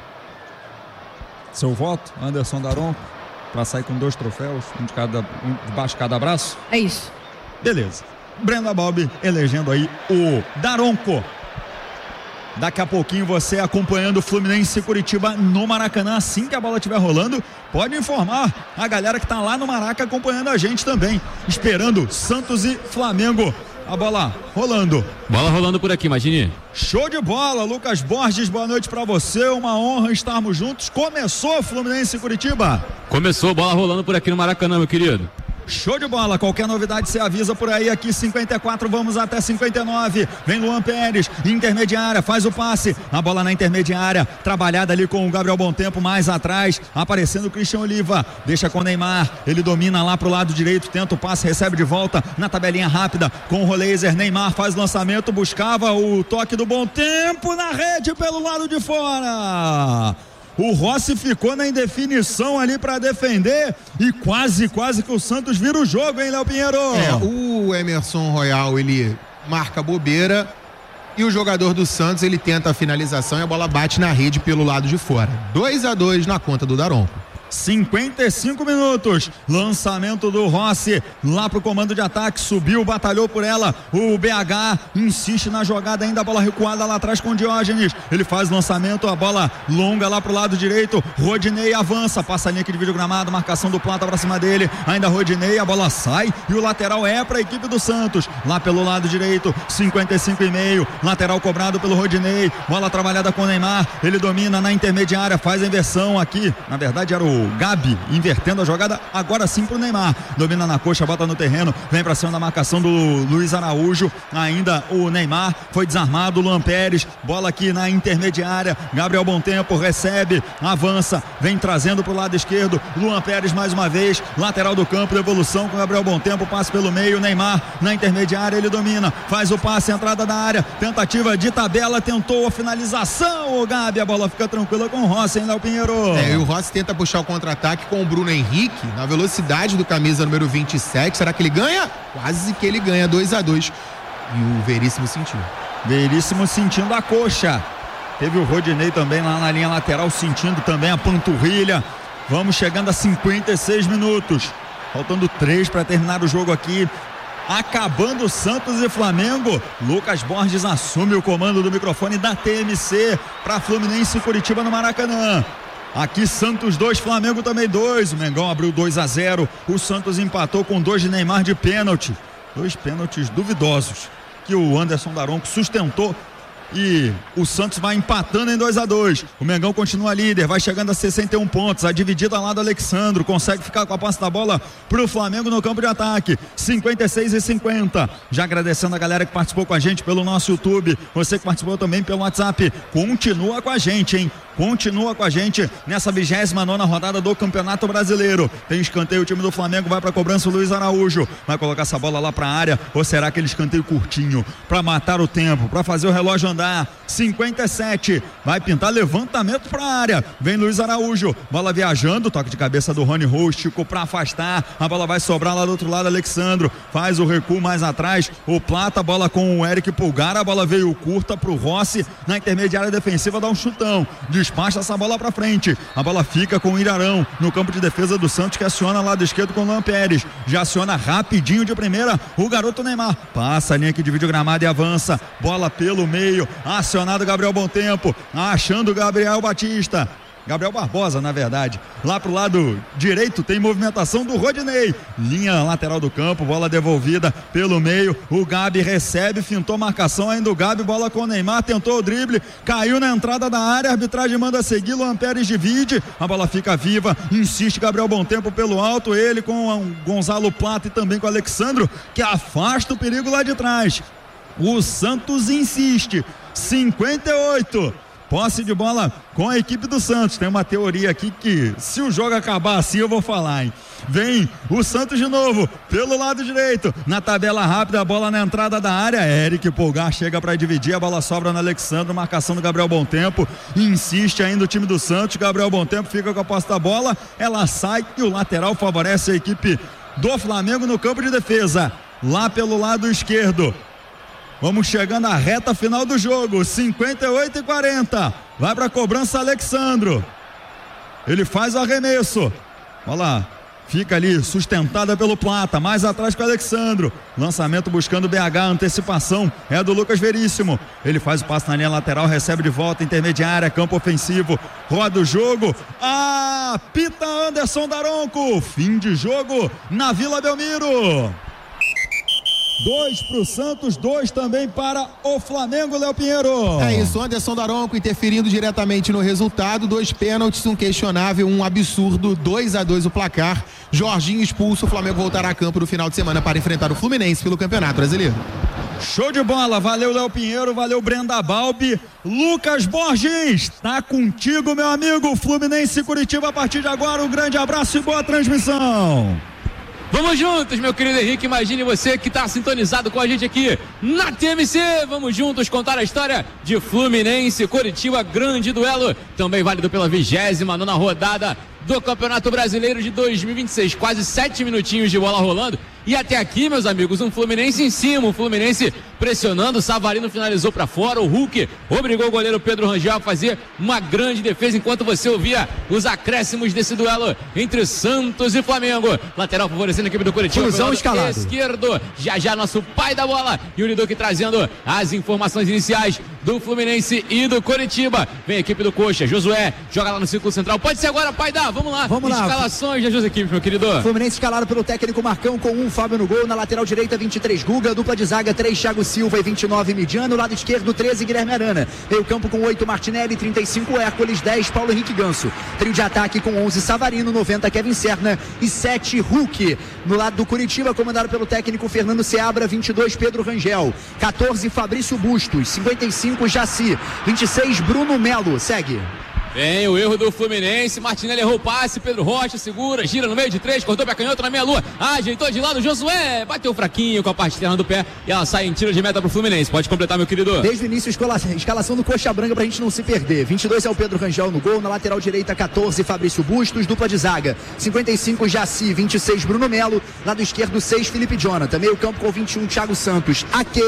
Seu voto, Anderson Daronco, para sair com 2 troféus, um debaixo de cada braço? É isso. Beleza. Brenda Balbi elegendo aí o Daronco. Daqui a pouquinho você acompanhando o Fluminense e Curitiba no Maracanã. Assim que a bola estiver rolando, pode informar a galera que está lá no Maraca acompanhando a gente também, esperando Santos e Flamengo. A bola rolando. Bola rolando por aqui, Magini. Show de bola, Lucas Borges, boa noite pra você, uma honra estarmos juntos. Começou Fluminense e Curitiba. Começou, bola rolando por aqui no Maracanã, meu querido. Show de bola, qualquer novidade você avisa por aí. Aqui 54, vamos até 59. Vem Luan Pérez, intermediária, faz o passe, a bola na intermediária, trabalhada ali com o Gabriel Bontempo mais atrás, aparecendo o Christian Oliva, deixa com o Neymar, ele domina lá pro lado direito, tenta o passe, recebe de volta na tabelinha rápida com o Roleiser. Neymar faz o lançamento, buscava o toque do Bontempo na rede pelo lado de fora. O Rossi ficou na indefinição ali para defender e quase que o Santos vira o jogo, hein, Léo Pinheiro? O Emerson Royal, ele marca bobeira e o jogador do Santos, ele tenta a finalização e a bola bate na rede pelo lado de fora. 2-2 na conta do Daronco. 55 minutos, lançamento do Rossi lá pro comando de ataque, subiu, batalhou por ela, o BH insiste na jogada ainda, a bola recuada lá atrás com o Diógenes, ele faz lançamento, a bola longa lá pro lado direito, Rodinei avança, passa a linha aqui de vídeo gramado, marcação do Plata pra cima dele, ainda Rodinei, a bola sai e o lateral é pra equipe do Santos, lá pelo lado direito, 55,5, lateral cobrado pelo Rodinei, bola trabalhada com o Neymar, ele domina na intermediária, faz a inversão aqui, na verdade era o Gabi invertendo a jogada, agora sim pro Neymar, domina na coxa, bota no terreno, vem pra cima da marcação do Luiz Araújo, ainda o Neymar, foi desarmado, Luan Pérez, bola aqui na intermediária, Gabriel Bontempo recebe, avança, vem trazendo pro lado esquerdo, Luan Pérez mais uma vez, lateral do campo, devolução com Gabriel Bontempo, passe pelo meio, Neymar na intermediária, ele domina, faz o passe, entrada da área, tentativa de tabela, tentou a finalização, o Gabi, a bola fica tranquila com o Rossi, hein, Léo Pinheiro? E o Rossi tenta puxar o contra-ataque com o Bruno Henrique na velocidade do camisa número 27. Será que ele ganha? Quase que ele ganha, 2-2. E o Veríssimo sentiu. Veríssimo sentindo a coxa. Teve o Rodinei também lá na linha lateral sentindo também a panturrilha. Vamos chegando a 56 minutos. Faltando 3 para terminar o jogo aqui. Acabando Santos e Flamengo, Lucas Borges assume o comando do microfone da TMC para Fluminense e Curitiba no Maracanã. Aqui Santos 2, Flamengo também 2. O Mengão abriu 2-0. O Santos empatou com 2 de Neymar de pênalti. 2 pênaltis duvidosos que o Anderson Daronco sustentou. E o Santos vai empatando em 2-2. O Mengão continua líder, vai chegando a 61 pontos. A dividida lá do Alexandro, consegue ficar com a posse da bola pro Flamengo no campo de ataque. 56-50. Já agradecendo a galera que participou com a gente pelo nosso YouTube. Você que participou também pelo WhatsApp. Continua com a gente, hein? Continua com a gente nessa 29ª rodada do Campeonato Brasileiro. Tem escanteio, o time do Flamengo vai pra cobrança, o Luiz Araújo vai colocar essa bola lá pra área, ou será aquele escanteio curtinho pra matar o tempo, pra fazer o relógio andar? 57, vai pintar levantamento pra área, vem Luiz Araújo, bola viajando, toque de cabeça do Rony Rústico pra afastar, a bola vai sobrar lá do outro lado, Alexandro faz o recuo mais atrás, o Plata, bola com o Eric Pulgar, a bola veio curta pro Rossi, na intermediária defensiva dá um chutão, despacha essa bola pra frente, a bola fica com o Irarão no campo de defesa do Santos, que aciona lado esquerdo com o Luan Pérez, já aciona rapidinho de primeira o garoto Neymar, passa a linha aqui de vídeo gramado e avança, bola pelo meio, acionado Gabriel Bontempo, achando Gabriel Batista, Gabriel Barbosa, na verdade, lá pro lado direito tem movimentação do Rodinei, linha lateral do campo, bola devolvida pelo meio, o Gabi recebe, fintou marcação ainda o Gabi, bola com o Neymar, tentou o drible, caiu na entrada da área, a arbitragem manda seguir, Luan Pérez divide, a bola fica viva, insiste Gabriel Bontempo pelo alto, ele com o Gonzalo Plata e também com o Alexandro, que afasta o perigo lá de trás. O Santos insiste, 58, posse de bola com a equipe do Santos. Tem uma teoria aqui que se o jogo acabar assim eu vou falar, hein? Vem o Santos de novo, pelo lado direito, na tabela rápida, a bola na entrada da área, Eric Pulgar chega para dividir, a bola sobra no Alexandre, marcação do Gabriel Bontempo, insiste ainda o time do Santos, Gabriel Bontempo fica com a posse da bola, ela sai e o lateral favorece a equipe do Flamengo no campo de defesa, lá pelo lado esquerdo. Vamos chegando à reta final do jogo, 58-40. Vai para a cobrança Alexandro. Ele faz o arremesso. Bola Fica ali, sustentada pelo Plata, mais atrás com o Alexandro. Lançamento buscando o BH, antecipação é do Lucas Veríssimo. Ele faz o passe na linha lateral, recebe de volta, intermediária, campo ofensivo. Roda o jogo. Apita Anderson Daronco. Fim de jogo na Vila Belmiro. 2 para o Santos, 2 também para o Flamengo, Léo Pinheiro. É isso, Anderson Daronco interferindo diretamente no resultado, 2 pênaltis, um questionável, um absurdo, 2-2 o placar. Jorginho expulso, o Flamengo voltará a campo no final de semana para enfrentar o Fluminense pelo Campeonato Brasileiro. Show de bola, valeu Léo Pinheiro, valeu Brenda Balbi. Lucas Borges, tá contigo, meu amigo. Fluminense e Curitiba a partir de agora, um grande abraço e boa transmissão. Vamos juntos, meu querido Henrique, imagine você que está sintonizado com a gente aqui na TMC. Vamos juntos contar a história de Fluminense, Curitiba, grande duelo, também válido pela 29ª rodada do Campeonato Brasileiro de 2026. Quase 7 minutinhos de bola rolando. E até aqui, meus amigos, um Fluminense em cima, um Fluminense pressionando, o Savarino finalizou para fora, o Hulk obrigou o goleiro Pedro Rangel a fazer uma grande defesa, enquanto você ouvia os acréscimos desse duelo entre Santos e Flamengo. Lateral favorecendo a equipe do Curitiba, Cruzão escalado esquerdo, já nosso pai da bola, Yuri Duque trazendo as informações iniciais do Fluminense e do Curitiba. Vem a equipe do Coxa, Josué, joga lá no círculo central, pode ser agora, pai da, vamos lá. Escalações das duas equipes, meu querido. Fluminense escalado pelo técnico Marcão com Fábio no gol, na lateral direita 23 Guga, dupla de zaga 3 Thiago Silva e 29 Midiano, lado esquerdo 13 Guilherme Arana, meio campo com 8 Martinelli, 35 Hércules, 10 Paulo Henrique Ganso, trio de ataque com 11 Savarino, 90 Kevin Serna e 7 Hulk. No lado do Curitiba, comandado pelo técnico Fernando Seabra, 22 Pedro Rangel, 14 Fabrício Bustos, 55 Jaci, 26 Bruno Melo. Segue. Vem o erro do Fluminense, Martinelli errou o passe, Pedro Rocha segura, gira no meio de 3, cortou pra canhoto na meia-lua, ajeitou de lado, Josué bateu fraquinho com a parte externa do pé e ela sai em tiro de meta pro Fluminense. Pode completar, meu querido. Desde o início, escalação do Coxa Branca pra gente não se perder. 22 é o Pedro Rangel no gol, na lateral direita 14 Fabrício Bustos, dupla de zaga 55 Jaci, 26 Bruno Melo, lado esquerdo 6 Felipe Jonathan, meio campo com 21 Thiago Santos,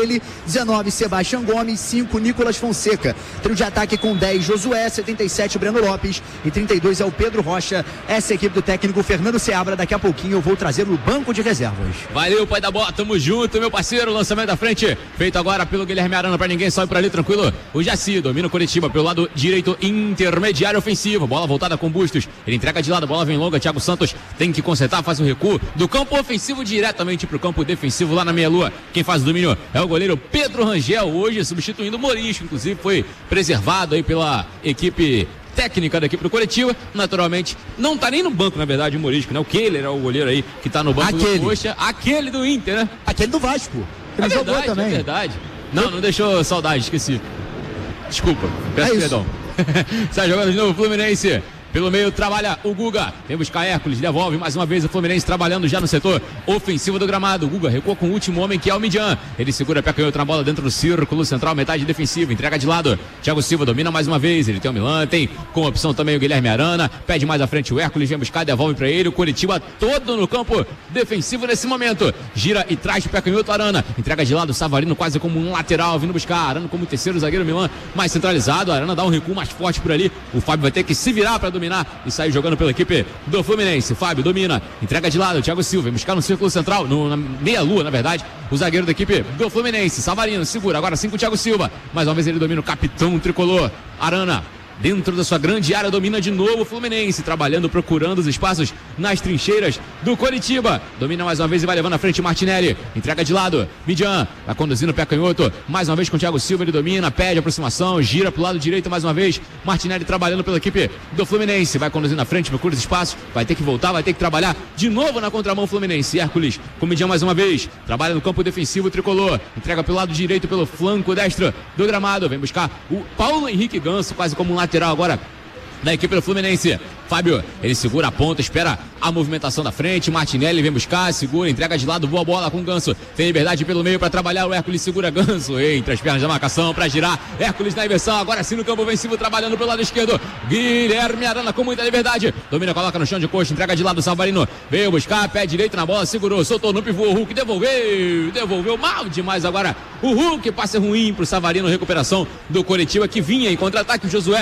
19 Sebastião Gomes, 5 Nicolas Fonseca, trio de ataque com 10 Josué, 77 Breno Lopes e 32 é o Pedro Rocha. Essa é a equipe do técnico Fernando Seabra. Daqui a pouquinho eu vou trazer no banco de reservas. Valeu, pai da bola, tamo junto, meu parceiro. Lançamento da frente, feito agora pelo Guilherme Arana, pra ninguém, sobe por ali, tranquilo. O Jaci domina o Curitiba pelo lado direito, intermediário ofensivo, bola voltada com Bustos, ele entrega de lado, a bola vem longa, Thiago Santos tem que consertar, faz um recuo do campo ofensivo diretamente pro campo defensivo lá na meia-lua. Quem faz o domínio é o goleiro Pedro Rangel, hoje substituindo o Morisco, inclusive foi preservado aí pela equipe técnica da equipe do Curitiba, naturalmente, não tá nem no banco, na verdade, o Morisco, né? O Keller é o goleiro aí que tá no banco do Coxa, aquele do Inter, né? Aquele do Vasco. Ele jogou também. É verdade. Não deixou saudade, esqueci. Desculpa, peço perdão. Sai jogando de novo o Fluminense. Pelo meio trabalha o Guga, vem buscar Hércules, devolve mais uma vez o Fluminense trabalhando já no setor ofensivo do gramado. O Guga recua com o último homem que é o Midian. Ele segura a pé canhoto na bola dentro do círculo central, metade defensiva, entrega de lado. Thiago Silva domina mais uma vez, ele tem o Milan, tem com opção também o Guilherme Arana, pede mais à frente o Hércules, vem buscar, devolve pra ele. O Curitiba todo no campo defensivo nesse momento. Gira e traz o pé canhoto Arana, entrega de lado o Savarino quase como um lateral, vindo buscar Arana como terceiro zagueiro, Milan mais centralizado. A Arana dá um recuo mais forte por ali. O Fábio vai ter que se virar para dominar e sair jogando pela equipe do Fluminense. Fábio domina, entrega de lado, Thiago Silva, vem buscar no círculo central, na meia-lua, na verdade, o zagueiro da equipe do Fluminense. Savarino segura, agora sim com o Thiago Silva, mais uma vez ele domina o capitão tricolor, Arana. Dentro da sua grande área, domina de novo o Fluminense, trabalhando, procurando os espaços nas trincheiras do Curitiba. Domina mais uma vez e vai levando à frente Martinelli. Entrega de lado, Midian, vai conduzindo o pé canhoto. Mais uma vez com o Thiago Silva, ele domina, pede aproximação, gira pro lado direito mais uma vez. Martinelli trabalhando pela equipe do Fluminense. Vai conduzindo à frente, procura os espaços, vai ter que voltar, vai ter que trabalhar de novo na contramão Fluminense. Hércules com Midian mais uma vez, trabalha no campo defensivo tricolor. Entrega pelo lado direito, pelo flanco destro do gramado. Vem buscar o Paulo Henrique Ganso, quase como um lateral agora da equipe do Fluminense. Fábio, ele segura a ponta, espera a movimentação da frente. Martinelli vem buscar, segura, entrega de lado, boa bola com o Ganso. Tem liberdade pelo meio para trabalhar. O Hércules segura Ganso entre as pernas da marcação para girar. Hércules na inversão, agora sim no campo ofensivo, trabalhando pelo lado esquerdo. Guilherme Arana com muita liberdade. Domina, coloca no chão de coxa, entrega de lado o Savarino. Veio buscar, pé direito na bola, segurou, soltou no pivô. O Hulk devolveu mal demais agora. O Hulk, passe ruim pro Savarino, recuperação do Curitiba que vinha em contra-ataque. O Josué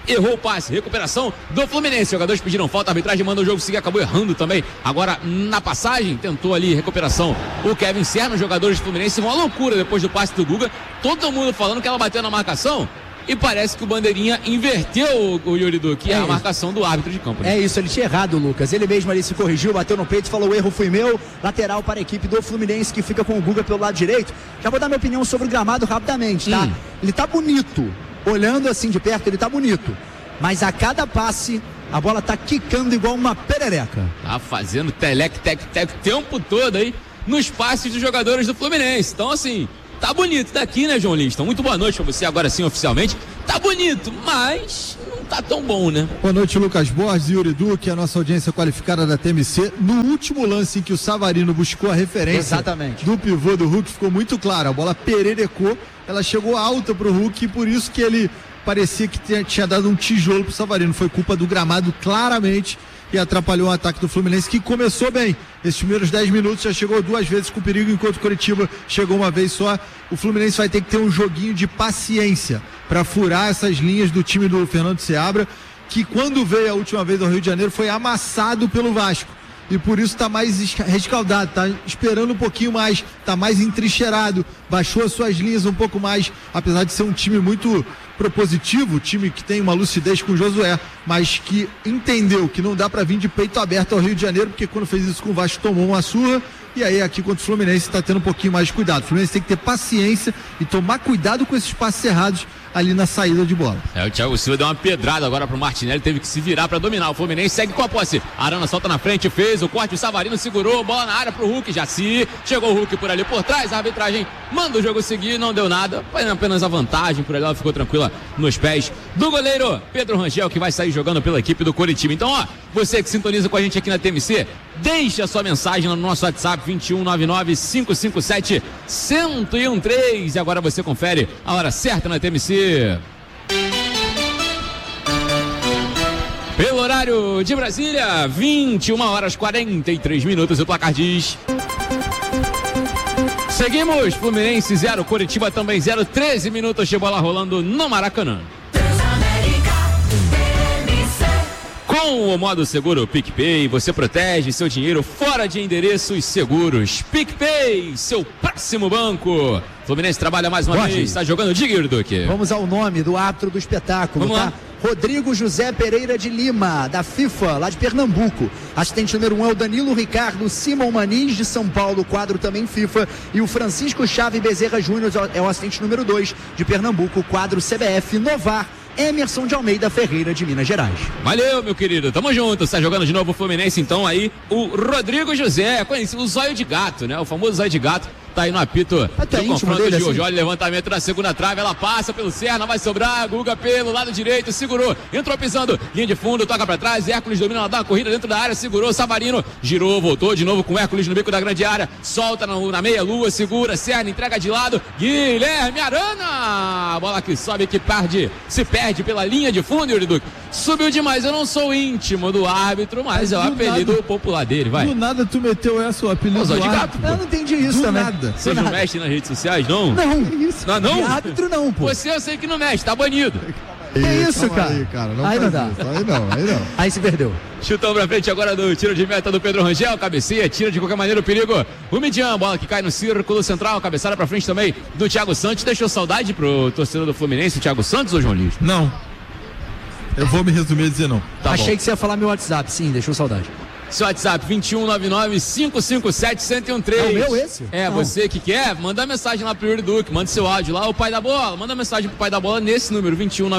errou o passe, recuperação do Fluminense, jogadores pediram falta, a arbitragem manda o jogo seguir, acabou errando também, agora na passagem, tentou ali recuperação o Kevin Serna, os jogadores do Fluminense, uma loucura depois do passe do Guga, todo mundo falando que ela bateu na marcação, e parece que o Bandeirinha inverteu o Yuri Duque, a marcação do árbitro de campo. Né? É isso, ele tinha errado, Lucas. Ele mesmo ali se corrigiu, bateu no peito e falou: o erro foi meu. Lateral para a equipe do Fluminense, que fica com o Guga pelo lado direito. Já vou dar minha opinião sobre o gramado rapidamente, tá? Ele tá bonito. Olhando assim de perto, ele tá bonito. Mas a cada passe, a bola tá quicando igual uma perereca. Tá fazendo telec, tec, o tempo todo aí nos passes dos jogadores do Fluminense. Então, assim, tá bonito daqui, né, João Lins? Então, muito boa noite pra você agora sim, oficialmente. Tá bonito, mas não tá tão bom, né? Boa noite, Lucas Borges e Yuri Duque, a nossa audiência qualificada da TMC. No último lance em que o Savarino buscou a referência do pivô do Hulk, ficou muito claro. A bola pererecou, ela chegou alta pro Hulk e por isso que ele parecia que tinha dado um tijolo pro Savarino. Foi culpa do gramado, claramente, e atrapalhou o ataque do Fluminense, que começou bem. Esses primeiros 10 minutos já chegou 2 vezes com perigo, enquanto o Coritiba chegou uma vez só. O Fluminense vai ter que ter um joguinho de paciência para furar essas linhas do time do Fernando Seabra, que quando veio a última vez ao Rio de Janeiro foi amassado pelo Vasco. E por isso está mais rescaldado, está esperando um pouquinho mais, está mais entrincheirado, baixou as suas linhas um pouco mais, apesar de ser um time muito propositivo, time que tem uma lucidez com o Josué, mas que entendeu que não dá para vir de peito aberto ao Rio de Janeiro, porque quando fez isso com o Vasco tomou uma surra, e aí aqui contra o Fluminense está tendo um pouquinho mais de cuidado. O Fluminense tem que ter paciência e tomar cuidado com esses passes errados ali na saída de bola. O Thiago Silva deu uma pedrada agora pro Martinelli, teve que se virar para dominar. O Fluminense segue com a posse. Arana solta na frente, fez o corte, o Savarino segurou, bola na área pro Hulk, Jaci, chegou o Hulk por ali por trás, a arbitragem manda o jogo seguir, não deu nada, foi apenas a vantagem, por ali ela ficou tranquila nos pés do goleiro Pedro Rangel, que vai sair jogando pela equipe do Coritiba. Então, ó, você que sintoniza com a gente aqui na TMC, deixe a sua mensagem no nosso WhatsApp 2199-557-1013. E agora você confere a hora certa na TMC. Pelo horário de Brasília, 21h43, o placar diz... Seguimos, Fluminense 0, Coritiba também 0, 13 minutos de bola rolando no Maracanã. Com o modo seguro PicPay, você protege seu dinheiro fora de endereços seguros. PicPay, seu próximo banco. Fluminense trabalha mais uma vez, está jogando de Yuri Duque. Vamos ao nome do árbitro do espetáculo, tá? Rodrigo José Pereira de Lima, da FIFA, lá de Pernambuco. Assistente número 1 é o Danilo Ricardo Simon Maniz, de São Paulo, quadro também FIFA. E o Francisco Chave Bezerra Júnior é o assistente número 2 de Pernambuco, quadro CBF Novar. Emerson de Almeida Ferreira, de Minas Gerais. Valeu, meu querido, tamo junto. Está jogando de novo o Fluminense, então aí o Rodrigo José, conhecido o Zóio de Gato, né? O famoso Zóio de Gato. Tá aí no apito do confronto de hoje. Olha, levantamento na segunda trave, ela passa pelo Serna, vai sobrar, Guga pelo lado direito, segurou, entrou pisando, linha de fundo, toca pra trás, Hércules domina, ela dá uma corrida dentro da área, segurou, Savarino, girou, voltou de novo com Hércules no bico da grande área, solta na meia lua, segura, Serna, entrega de lado, Guilherme Arana, bola que sobe, que se perde pela linha de fundo, Yuri Duque. Subiu demais, eu não sou íntimo do árbitro, mas é o apelido popular dele, vai. Do nada tu meteu essa, o apelido do árbitro. Eu não entendi isso também. Nada. Você não mexe nas redes sociais, não? Não, isso. Não? De árbitro não, pô. Você eu sei que não mexe, tá banido. Que isso, cara? Aí, cara, aí não dá. Aí não. Aí se perdeu. Chutão pra frente agora do tiro de meta do Pedro Rangel, cabeceia, tira de qualquer maneira o perigo. O Midian, bola que cai no círculo central, cabeçada pra frente também do Thiago Santos. Deixou saudade pro torcedor do Fluminense, o Thiago Santos ou João Lins? Não. Eu vou me resumir e dizer não. Tá Achei bom. Que você ia falar meu WhatsApp, sim, deixou saudade. Seu WhatsApp 2199-557-1013. É o meu esse? É, não. Você que quer, manda mensagem lá pro Yuri Duque, manda seu áudio lá, o pai da bola, manda mensagem pro pai da bola nesse número,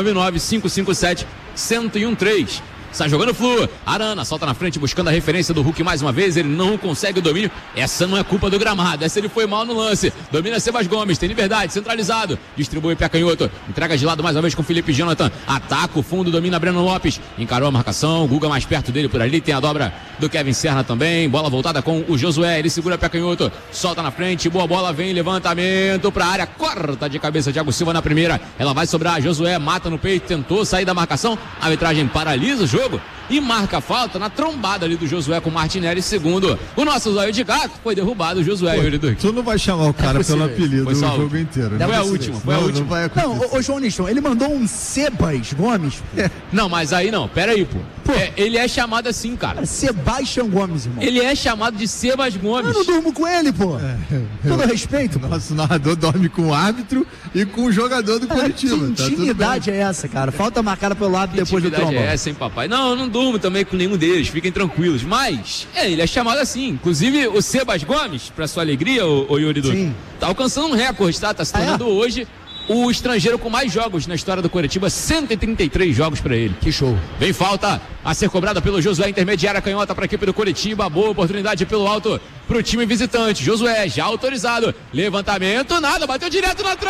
2199-557-1013. Está jogando Flu, Arana solta na frente buscando a referência do Hulk mais uma vez, ele não consegue o domínio, essa não é culpa do gramado, essa ele foi mal no lance, domina Sebas Gomes, tem liberdade, centralizado, distribui pé canhoto, entrega de lado mais uma vez com Felipe Jonathan, ataca o fundo, domina Breno Lopes, encarou a marcação, Guga mais perto dele por ali, tem a dobra do Kevin Serna também, bola voltada com o Josué, ele segura pé canhoto, solta na frente, boa bola, vem, levantamento pra área, corta de cabeça, Thiago Silva na primeira, ela vai sobrar, Josué mata no peito, tentou sair da marcação, a arbitragem paralisa o jogo, e marca a falta na trombada ali do Josué com o Martinelli, segundo o nosso zóio de gato, foi derrubado o Josué. Tu não vai chamar o cara pelo apelido o jogo inteiro. Foi a última, foi a última. Não, ô João Nilson, ele mandou um Sebas Gomes. Não, mas aí não, pera aí, pô. Ele é chamado assim, cara. Sebastião Gomes, irmão. Ele é chamado de Sebas Gomes. Eu não durmo com ele, pô. Todo respeito. Nosso narrador dorme com o árbitro e com o jogador do Curitiba. Que intimidade é essa, cara? Falta marcada pelo lado depois do trombão. É essa, hein, papai? Não, eu não durmo também com nenhum deles, fiquem tranquilos. Mas, ele é chamado assim. Inclusive, o Sebas Gomes, pra sua alegria, o Yuri Duque, tá alcançando um recorde, tá? Tá se tornando hoje o estrangeiro com mais jogos na história do Curitiba, 133 jogos pra ele. Que show. Vem falta a ser cobrada pelo Josué, intermediária canhota pra equipe do Curitiba, boa oportunidade pelo alto pro time visitante. Josué já autorizado, levantamento, nada, bateu direto na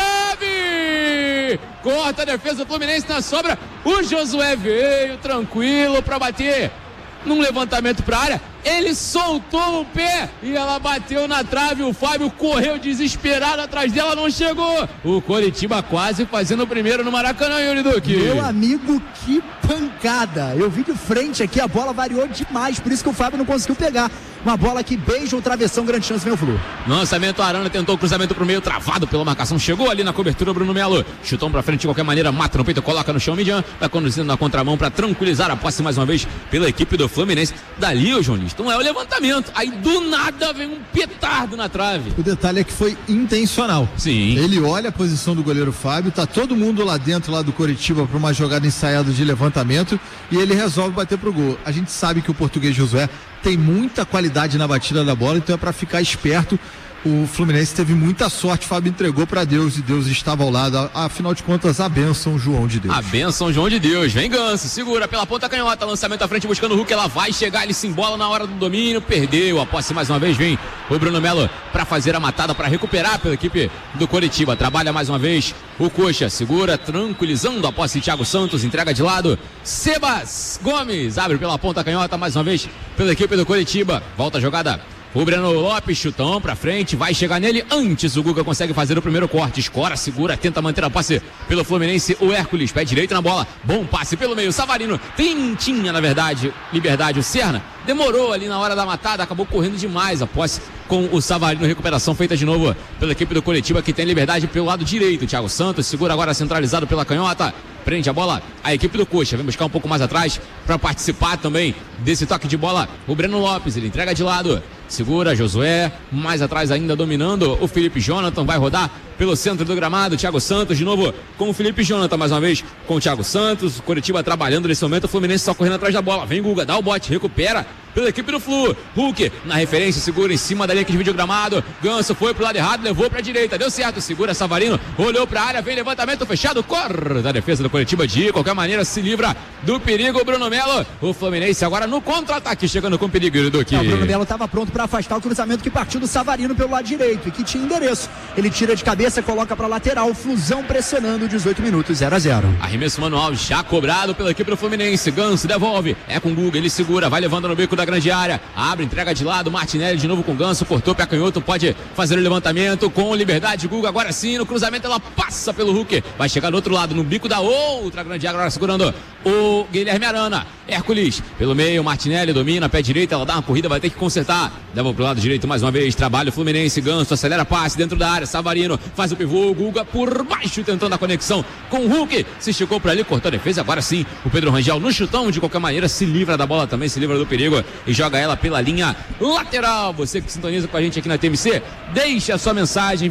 trave, corta a defesa do Fluminense na sobra, o Josué veio tranquilo pra bater num levantamento pra área, ele soltou o pé e ela bateu na trave, o Fábio correu desesperado atrás dela, não chegou. O Coritiba quase fazendo o primeiro no Maracanã, Yuri Duque. Meu amigo, que pancada. Eu vi de frente aqui, a bola variou demais, por isso que o Fábio não conseguiu pegar. Uma bola que beija o travessão, grande chance, vem o Flu. Lançamento, Arana tentou o cruzamento pro meio, travado pela marcação, chegou ali na cobertura, Bruno Melo, chutou pra frente de qualquer maneira, mata no peito, coloca no chão, Midian, vai conduzindo na contramão pra tranquilizar a posse mais uma vez pela equipe do Fluminense. Dali, ô João Lista, não é o levantamento, aí do nada vem um petardo na trave. O detalhe é que foi intencional. Sim. Ele olha a posição do goleiro Fábio, tá todo mundo lá dentro, lá do Coritiba, pra uma jogada ensaiada de levantamento, e ele resolve bater pro gol. A gente sabe que o português Josué tem muita qualidade na batida da bola, então é para ficar esperto. O Fluminense teve muita sorte, Fábio entregou para Deus e Deus estava ao lado. Afinal de contas, a bênção João de Deus. A bênção João de Deus. Vem Ganso, segura pela ponta canhota, lançamento à frente buscando o Hulk, ela vai chegar, ele se embola na hora do domínio, perdeu a posse mais uma vez, vem o Bruno Melo para fazer a matada, para recuperar pela equipe do Coritiba. Trabalha mais uma vez o Coxa, segura, tranquilizando a posse de Thiago Santos, entrega de lado, Sebas Gomes, abre pela ponta canhota mais uma vez pela equipe do Coritiba. Volta a jogada. O Breno Lopes, chutão pra frente, vai chegar nele antes, o Guga consegue fazer o primeiro corte, escora, segura, tenta manter a passe pelo Fluminense, o Hércules, pé direito na bola, bom passe pelo meio, Savarino, tinha na verdade liberdade, o Serna demorou ali na hora da matada, acabou correndo demais a posse com o Savarino, recuperação feita de novo pela equipe do Coritiba, que tem liberdade pelo lado direito, Thiago Santos, segura agora centralizado pela canhota, prende a bola, a equipe do Coxa, vem buscar um pouco mais atrás para participar também desse toque de bola, o Breno Lopes, ele entrega de lado, segura Josué, mais atrás ainda dominando o Felipe Jonathan, vai rodar pelo centro do gramado, Thiago Santos de novo com o Felipe Jonathan, mais uma vez com o Thiago Santos, Coritiba trabalhando nesse momento, o Fluminense só correndo atrás da bola, vem Guga, dá o bote, recupera pela equipe do Flu, Hulk na referência, segura em cima da linha que divide o gramado, Ganso foi pro lado errado, levou pra direita, deu certo, segura Savarino, olhou pra área, vem levantamento fechado, corre da defesa do Coritiba, de qualquer maneira se livra do perigo, o Bruno Melo, o Fluminense agora no contra-ataque, chegando com perigo do que. O Bruno Melo estava pronto para afastar o cruzamento que partiu do Savarino pelo lado direito e que tinha endereço, ele tira de cabeça, coloca pra lateral, Flusão pressionando, 18 minutos, 0-0. Arremesso manual já cobrado pela equipe do Fluminense, Ganso devolve, é com o Guga, ele segura, vai levando no bico da grande área, abre, entrega de lado, Martinelli de novo com o Ganso, cortou pé canhoto, pode fazer o levantamento com liberdade, Guga agora sim, no cruzamento ela passa pelo Hulk, vai chegar do outro lado, no bico da outra grande área, agora segurando o Guilherme Arana, Hércules, pelo meio, Martinelli domina, pé direito, ela dá uma corrida, vai ter que consertar, leva pro lado direito mais uma vez, trabalha o Fluminense, Ganso, acelera passe dentro da área, Savarino, faz o pivô, Guga por baixo, tentando a conexão com o Hulk, se esticou por ali, cortou a defesa, agora sim, o Pedro Rangel no chutão, de qualquer maneira, se livra da bola também, se livra do perigo e joga ela pela linha lateral. Você que sintoniza com a gente aqui na TMC, deixe a sua mensagem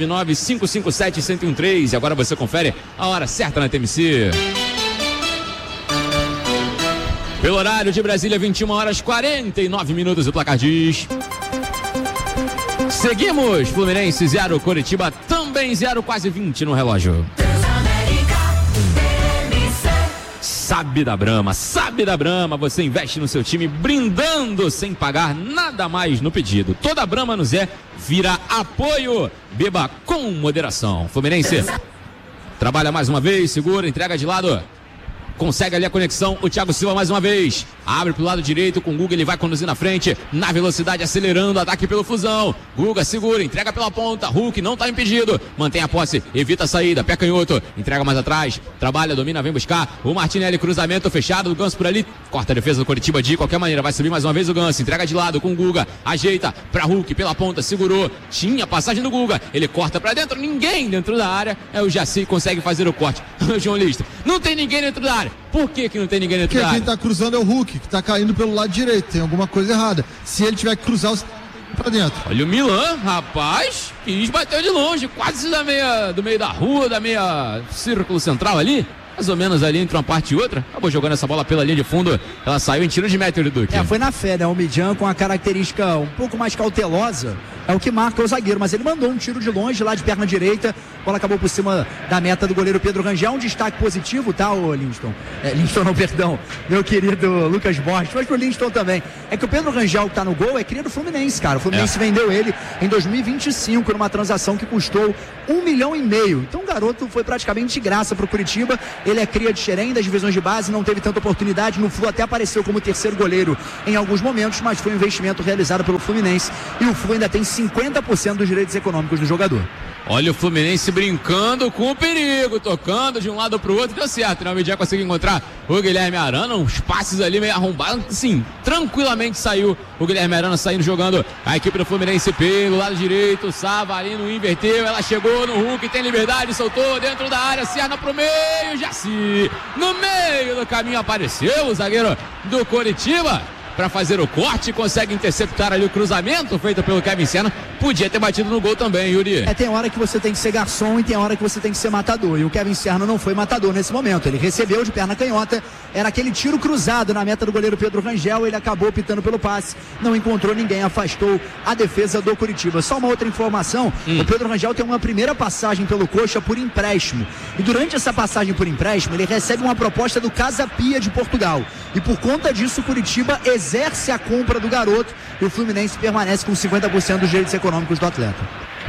2199-557-1013 e agora você confere a hora certa na TMC. Pelo horário de Brasília, 21h49, o placar diz... Seguimos, Fluminense 0, Coritiba também 0, quase 20 no relógio. Sabe da Brahma, você investe no seu time brindando sem pagar nada mais no pedido. Toda Brahma no Zé vira apoio, beba com moderação. Fluminense trabalha mais uma vez, segura, entrega de lado. consegue ali a conexão, o Thiago Silva mais uma vez, abre pro lado direito com o Guga, ele vai conduzir na frente, na velocidade, acelerando, ataque pelo Fusão, Guga segura, entrega pela ponta, Hulk não tá impedido, mantém a posse, evita a saída, pé canhoto, entrega mais atrás, trabalha, domina, vem buscar, o Martinelli, cruzamento fechado do Ganso por ali, corta a defesa do Coritiba de qualquer maneira, vai subir mais uma vez o Ganso, entrega de lado com o Guga, ajeita pra Hulk pela ponta, segurou, tinha passagem do Guga, ele corta pra dentro, ninguém dentro da área, o Jaci consegue fazer o corte. João Lista, não tem ninguém dentro da área. Por que não tem ninguém dentro da área? Porque quem tá cruzando é o Hulk, que tá caindo pelo lado direito, tem alguma coisa errada. Se ele tiver que cruzar, você pra dentro. Olha o Milan, rapaz, quis bater de longe, quase do meio da rua, da meia círculo central ali. Mais ou menos ali entre uma parte e outra. Acabou jogando essa bola pela linha de fundo. Ela saiu em tiro de meta, Duque. Foi na fé, né? O Midjan com a característica um pouco mais cautelosa. É o que marca o zagueiro. Mas ele mandou um tiro de longe lá de perna direita. A bola acabou por cima da meta do goleiro Pedro Rangel. Um destaque positivo, tá, ô Linston? Linston não, perdão. Meu querido Lucas Borges. Mas pro Linston também. É que o Pedro Rangel que tá no gol é cria do Fluminense, cara. O Fluminense vendeu ele em 2025 numa transação que custou 1,5 milhão. Então o garoto foi praticamente de graça pro Curitiba. Ele é cria de Xerém, das divisões de base, não teve tanta oportunidade. No Flu até apareceu como terceiro goleiro em alguns momentos, mas foi um investimento realizado pelo Fluminense. E o Flu ainda tem 50% dos direitos econômicos do jogador. Olha o Fluminense brincando com o perigo, tocando de um lado para o outro, deu certo, né? O Midian conseguiu encontrar o Guilherme Arana, uns passes ali meio arrombados, sim, tranquilamente saiu o Guilherme Arana saindo jogando a equipe do Fluminense pelo lado direito, Savarino inverteu, ela chegou no Hulk, tem liberdade, soltou dentro da área, Serna pro meio, Jaci, no meio do caminho apareceu o zagueiro do Coritiba para fazer o corte, consegue interceptar ali o cruzamento feito pelo Kevin Serna, podia ter batido no gol também, Yuri. Tem hora que você tem que ser garçom e tem hora que você tem que ser matador, e o Kevin Serna não foi matador nesse momento, ele recebeu de perna canhota, era aquele tiro cruzado na meta do goleiro Pedro Rangel, ele acabou optando pelo passe, não encontrou ninguém, afastou a defesa do Curitiba. Só uma outra informação, o Pedro Rangel tem uma primeira passagem pelo Coxa por empréstimo, e durante essa passagem por empréstimo, ele recebe uma proposta do Casa Pia de Portugal, e por conta disso o Curitiba exerce a compra do garoto e o Fluminense permanece com 50% dos direitos econômicos do atleta.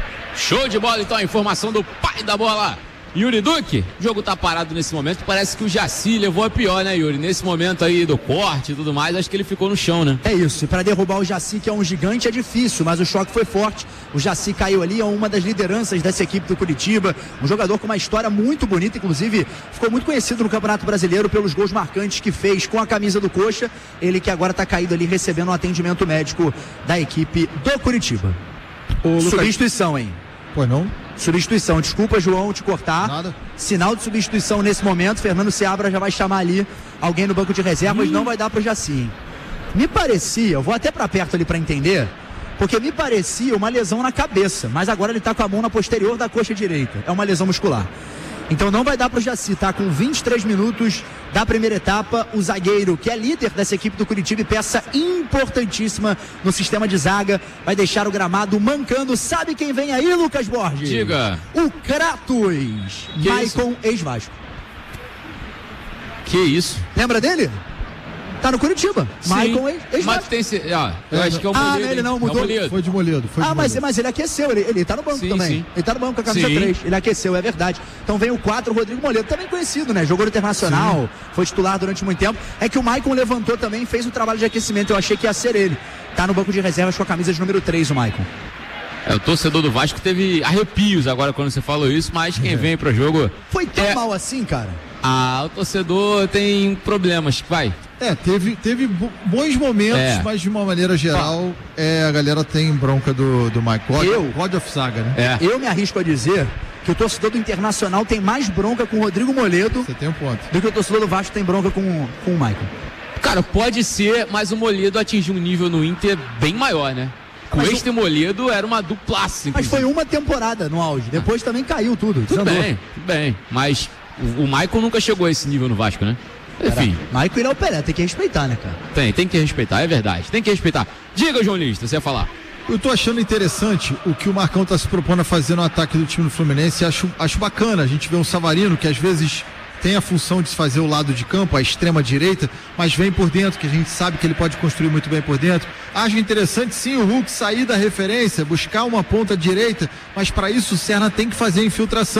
Show de bola, então, a informação do pai da bola, Yuri Duque. O jogo tá parado nesse momento, parece que o Jaci levou a pior, né, Yuri? Nesse momento aí do corte e tudo mais, acho que ele ficou no chão, né? É isso, e para derrubar o Jaci, que é um gigante, é difícil, mas o choque foi forte. O Jaci caiu ali, é uma das lideranças dessa equipe do Curitiba, um jogador com uma história muito bonita, inclusive ficou muito conhecido no Campeonato Brasileiro pelos gols marcantes que fez com a camisa do Coxa, ele que agora tá caído ali recebendo um atendimento médico da equipe do Curitiba. Substituição, hein? Pois não? Substituição, desculpa, João, te cortar. Nada. Sinal de substituição nesse momento, Fernando Seabra já vai chamar ali alguém no banco de reservas, não vai dar pro Jaci, hein? Me parecia, eu vou até pra perto ali pra entender, porque me parecia uma lesão na cabeça, mas agora ele tá com a mão na posterior da coxa direita, é uma lesão muscular. Então não vai dar pro Jaci, tá com 23 minutos da primeira etapa, o zagueiro que é líder dessa equipe do Curitiba e peça importantíssima no sistema de zaga, vai deixar o gramado mancando. Sabe quem vem aí, Lucas Borges? Diga. O Kratos, Maicon, ex-Vasco. Que isso? Lembra dele? Tá no Curitiba. Maicon, ex-Vasco. Mas tem eu acho que é o Moledo. Ele não mudou. Foi de Moledo. Mas ele aqueceu, ele tá no banco também. Sim. Ele tá no banco com a camisa 3, ele aqueceu, é verdade. Então vem o 4, o Rodrigo Moledo, também conhecido, né? Jogou no Internacional, foi titular durante muito tempo. É que o Maicon levantou também, fez um trabalho de aquecimento, eu achei que ia ser ele. Tá no banco de reservas com a camisa de número 3, o Maicon. O torcedor do Vasco teve arrepios agora quando você falou isso, mas quem vem pro jogo... Foi tão mal assim, cara? O torcedor tem problemas, vai... Teve bons momentos, mas de uma maneira geral, a galera tem bronca do Mike God of Saga, né? Eu me arrisco a dizer que o torcedor do Internacional tem mais bronca com o Rodrigo Moledo do que o torcedor do Vasco tem bronca com o Michael. Cara, pode ser, mas o Moledo atingiu um nível no Inter bem maior, né? O Este Moledo era uma duplaça. Mas foi uma temporada no auge, depois também caiu tudo. Tudo bem, mas o Michael nunca chegou a esse nível no Vasco, né? Enfim. Michael é o Pelé, tem que respeitar, né, cara? Tem que respeitar, é verdade. Tem que respeitar. Diga, João Lista, você ia falar. Eu tô achando interessante o que o Marcão tá se propondo a fazer no ataque do time do Fluminense. Acho bacana. A gente vê um Savarino que às vezes tem a função de se fazer o lado de campo, a extrema direita, mas vem por dentro, que a gente sabe que ele pode construir muito bem por dentro. Acho interessante sim o Hulk sair da referência, buscar uma ponta direita, mas para isso o Serna tem que fazer a infiltração.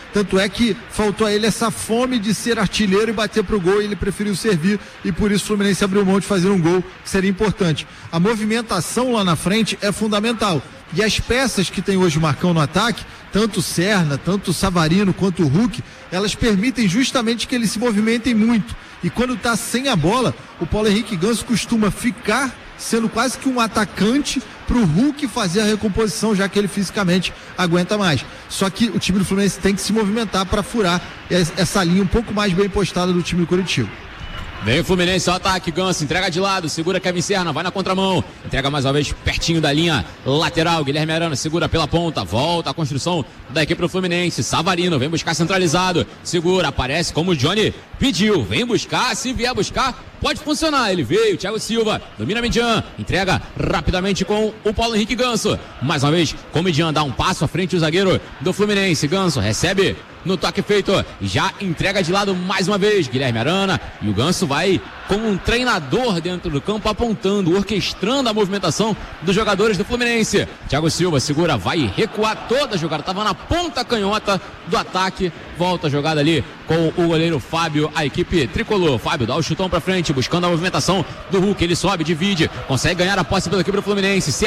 Tanto é que faltou a ele essa fome de ser artilheiro e bater pro gol, e ele preferiu servir, e por isso o Fluminense abriu mão de fazer um gol que seria importante. A movimentação lá na frente é fundamental. E as peças que tem hoje o Marcão no ataque, tanto o Serna, tanto o Savarino quanto o Hulk, elas permitem justamente que eles se movimentem muito. E quando tá sem a bola, o Paulo Henrique Ganso costuma ficar sendo quase que um atacante pro Hulk fazer a recomposição, já que ele fisicamente aguenta mais. Só que o time do Fluminense tem que se movimentar para furar essa linha um pouco mais bem postada do time do Curitiba. Vem o Fluminense ao ataque, Ganso entrega de lado, segura Kevin Serna, vai na contramão, entrega mais uma vez pertinho da linha lateral, Guilherme Arana segura pela ponta, volta a construção da equipe do Fluminense, Savarino vem buscar centralizado, segura, aparece como o Johnny pediu, vem buscar, se vier buscar, pode funcionar, ele veio, Thiago Silva, domina Midian, entrega rapidamente com o Paulo Henrique Ganso, mais uma vez, com o Midian dá um passo à frente o zagueiro do Fluminense, Ganso recebe no toque feito, já entrega de lado mais uma vez, Guilherme Arana, e o Ganso vai como um treinador dentro do campo, apontando, orquestrando a movimentação dos jogadores do Fluminense. Thiago Silva segura, vai recuar toda a jogada, estava na ponta canhota do ataque, volta a jogada ali com o goleiro Fábio, a equipe tricolor. Fábio dá o chutão pra frente, buscando a movimentação do Hulk, ele sobe, divide, consegue ganhar a posse pela equipe do Fluminense,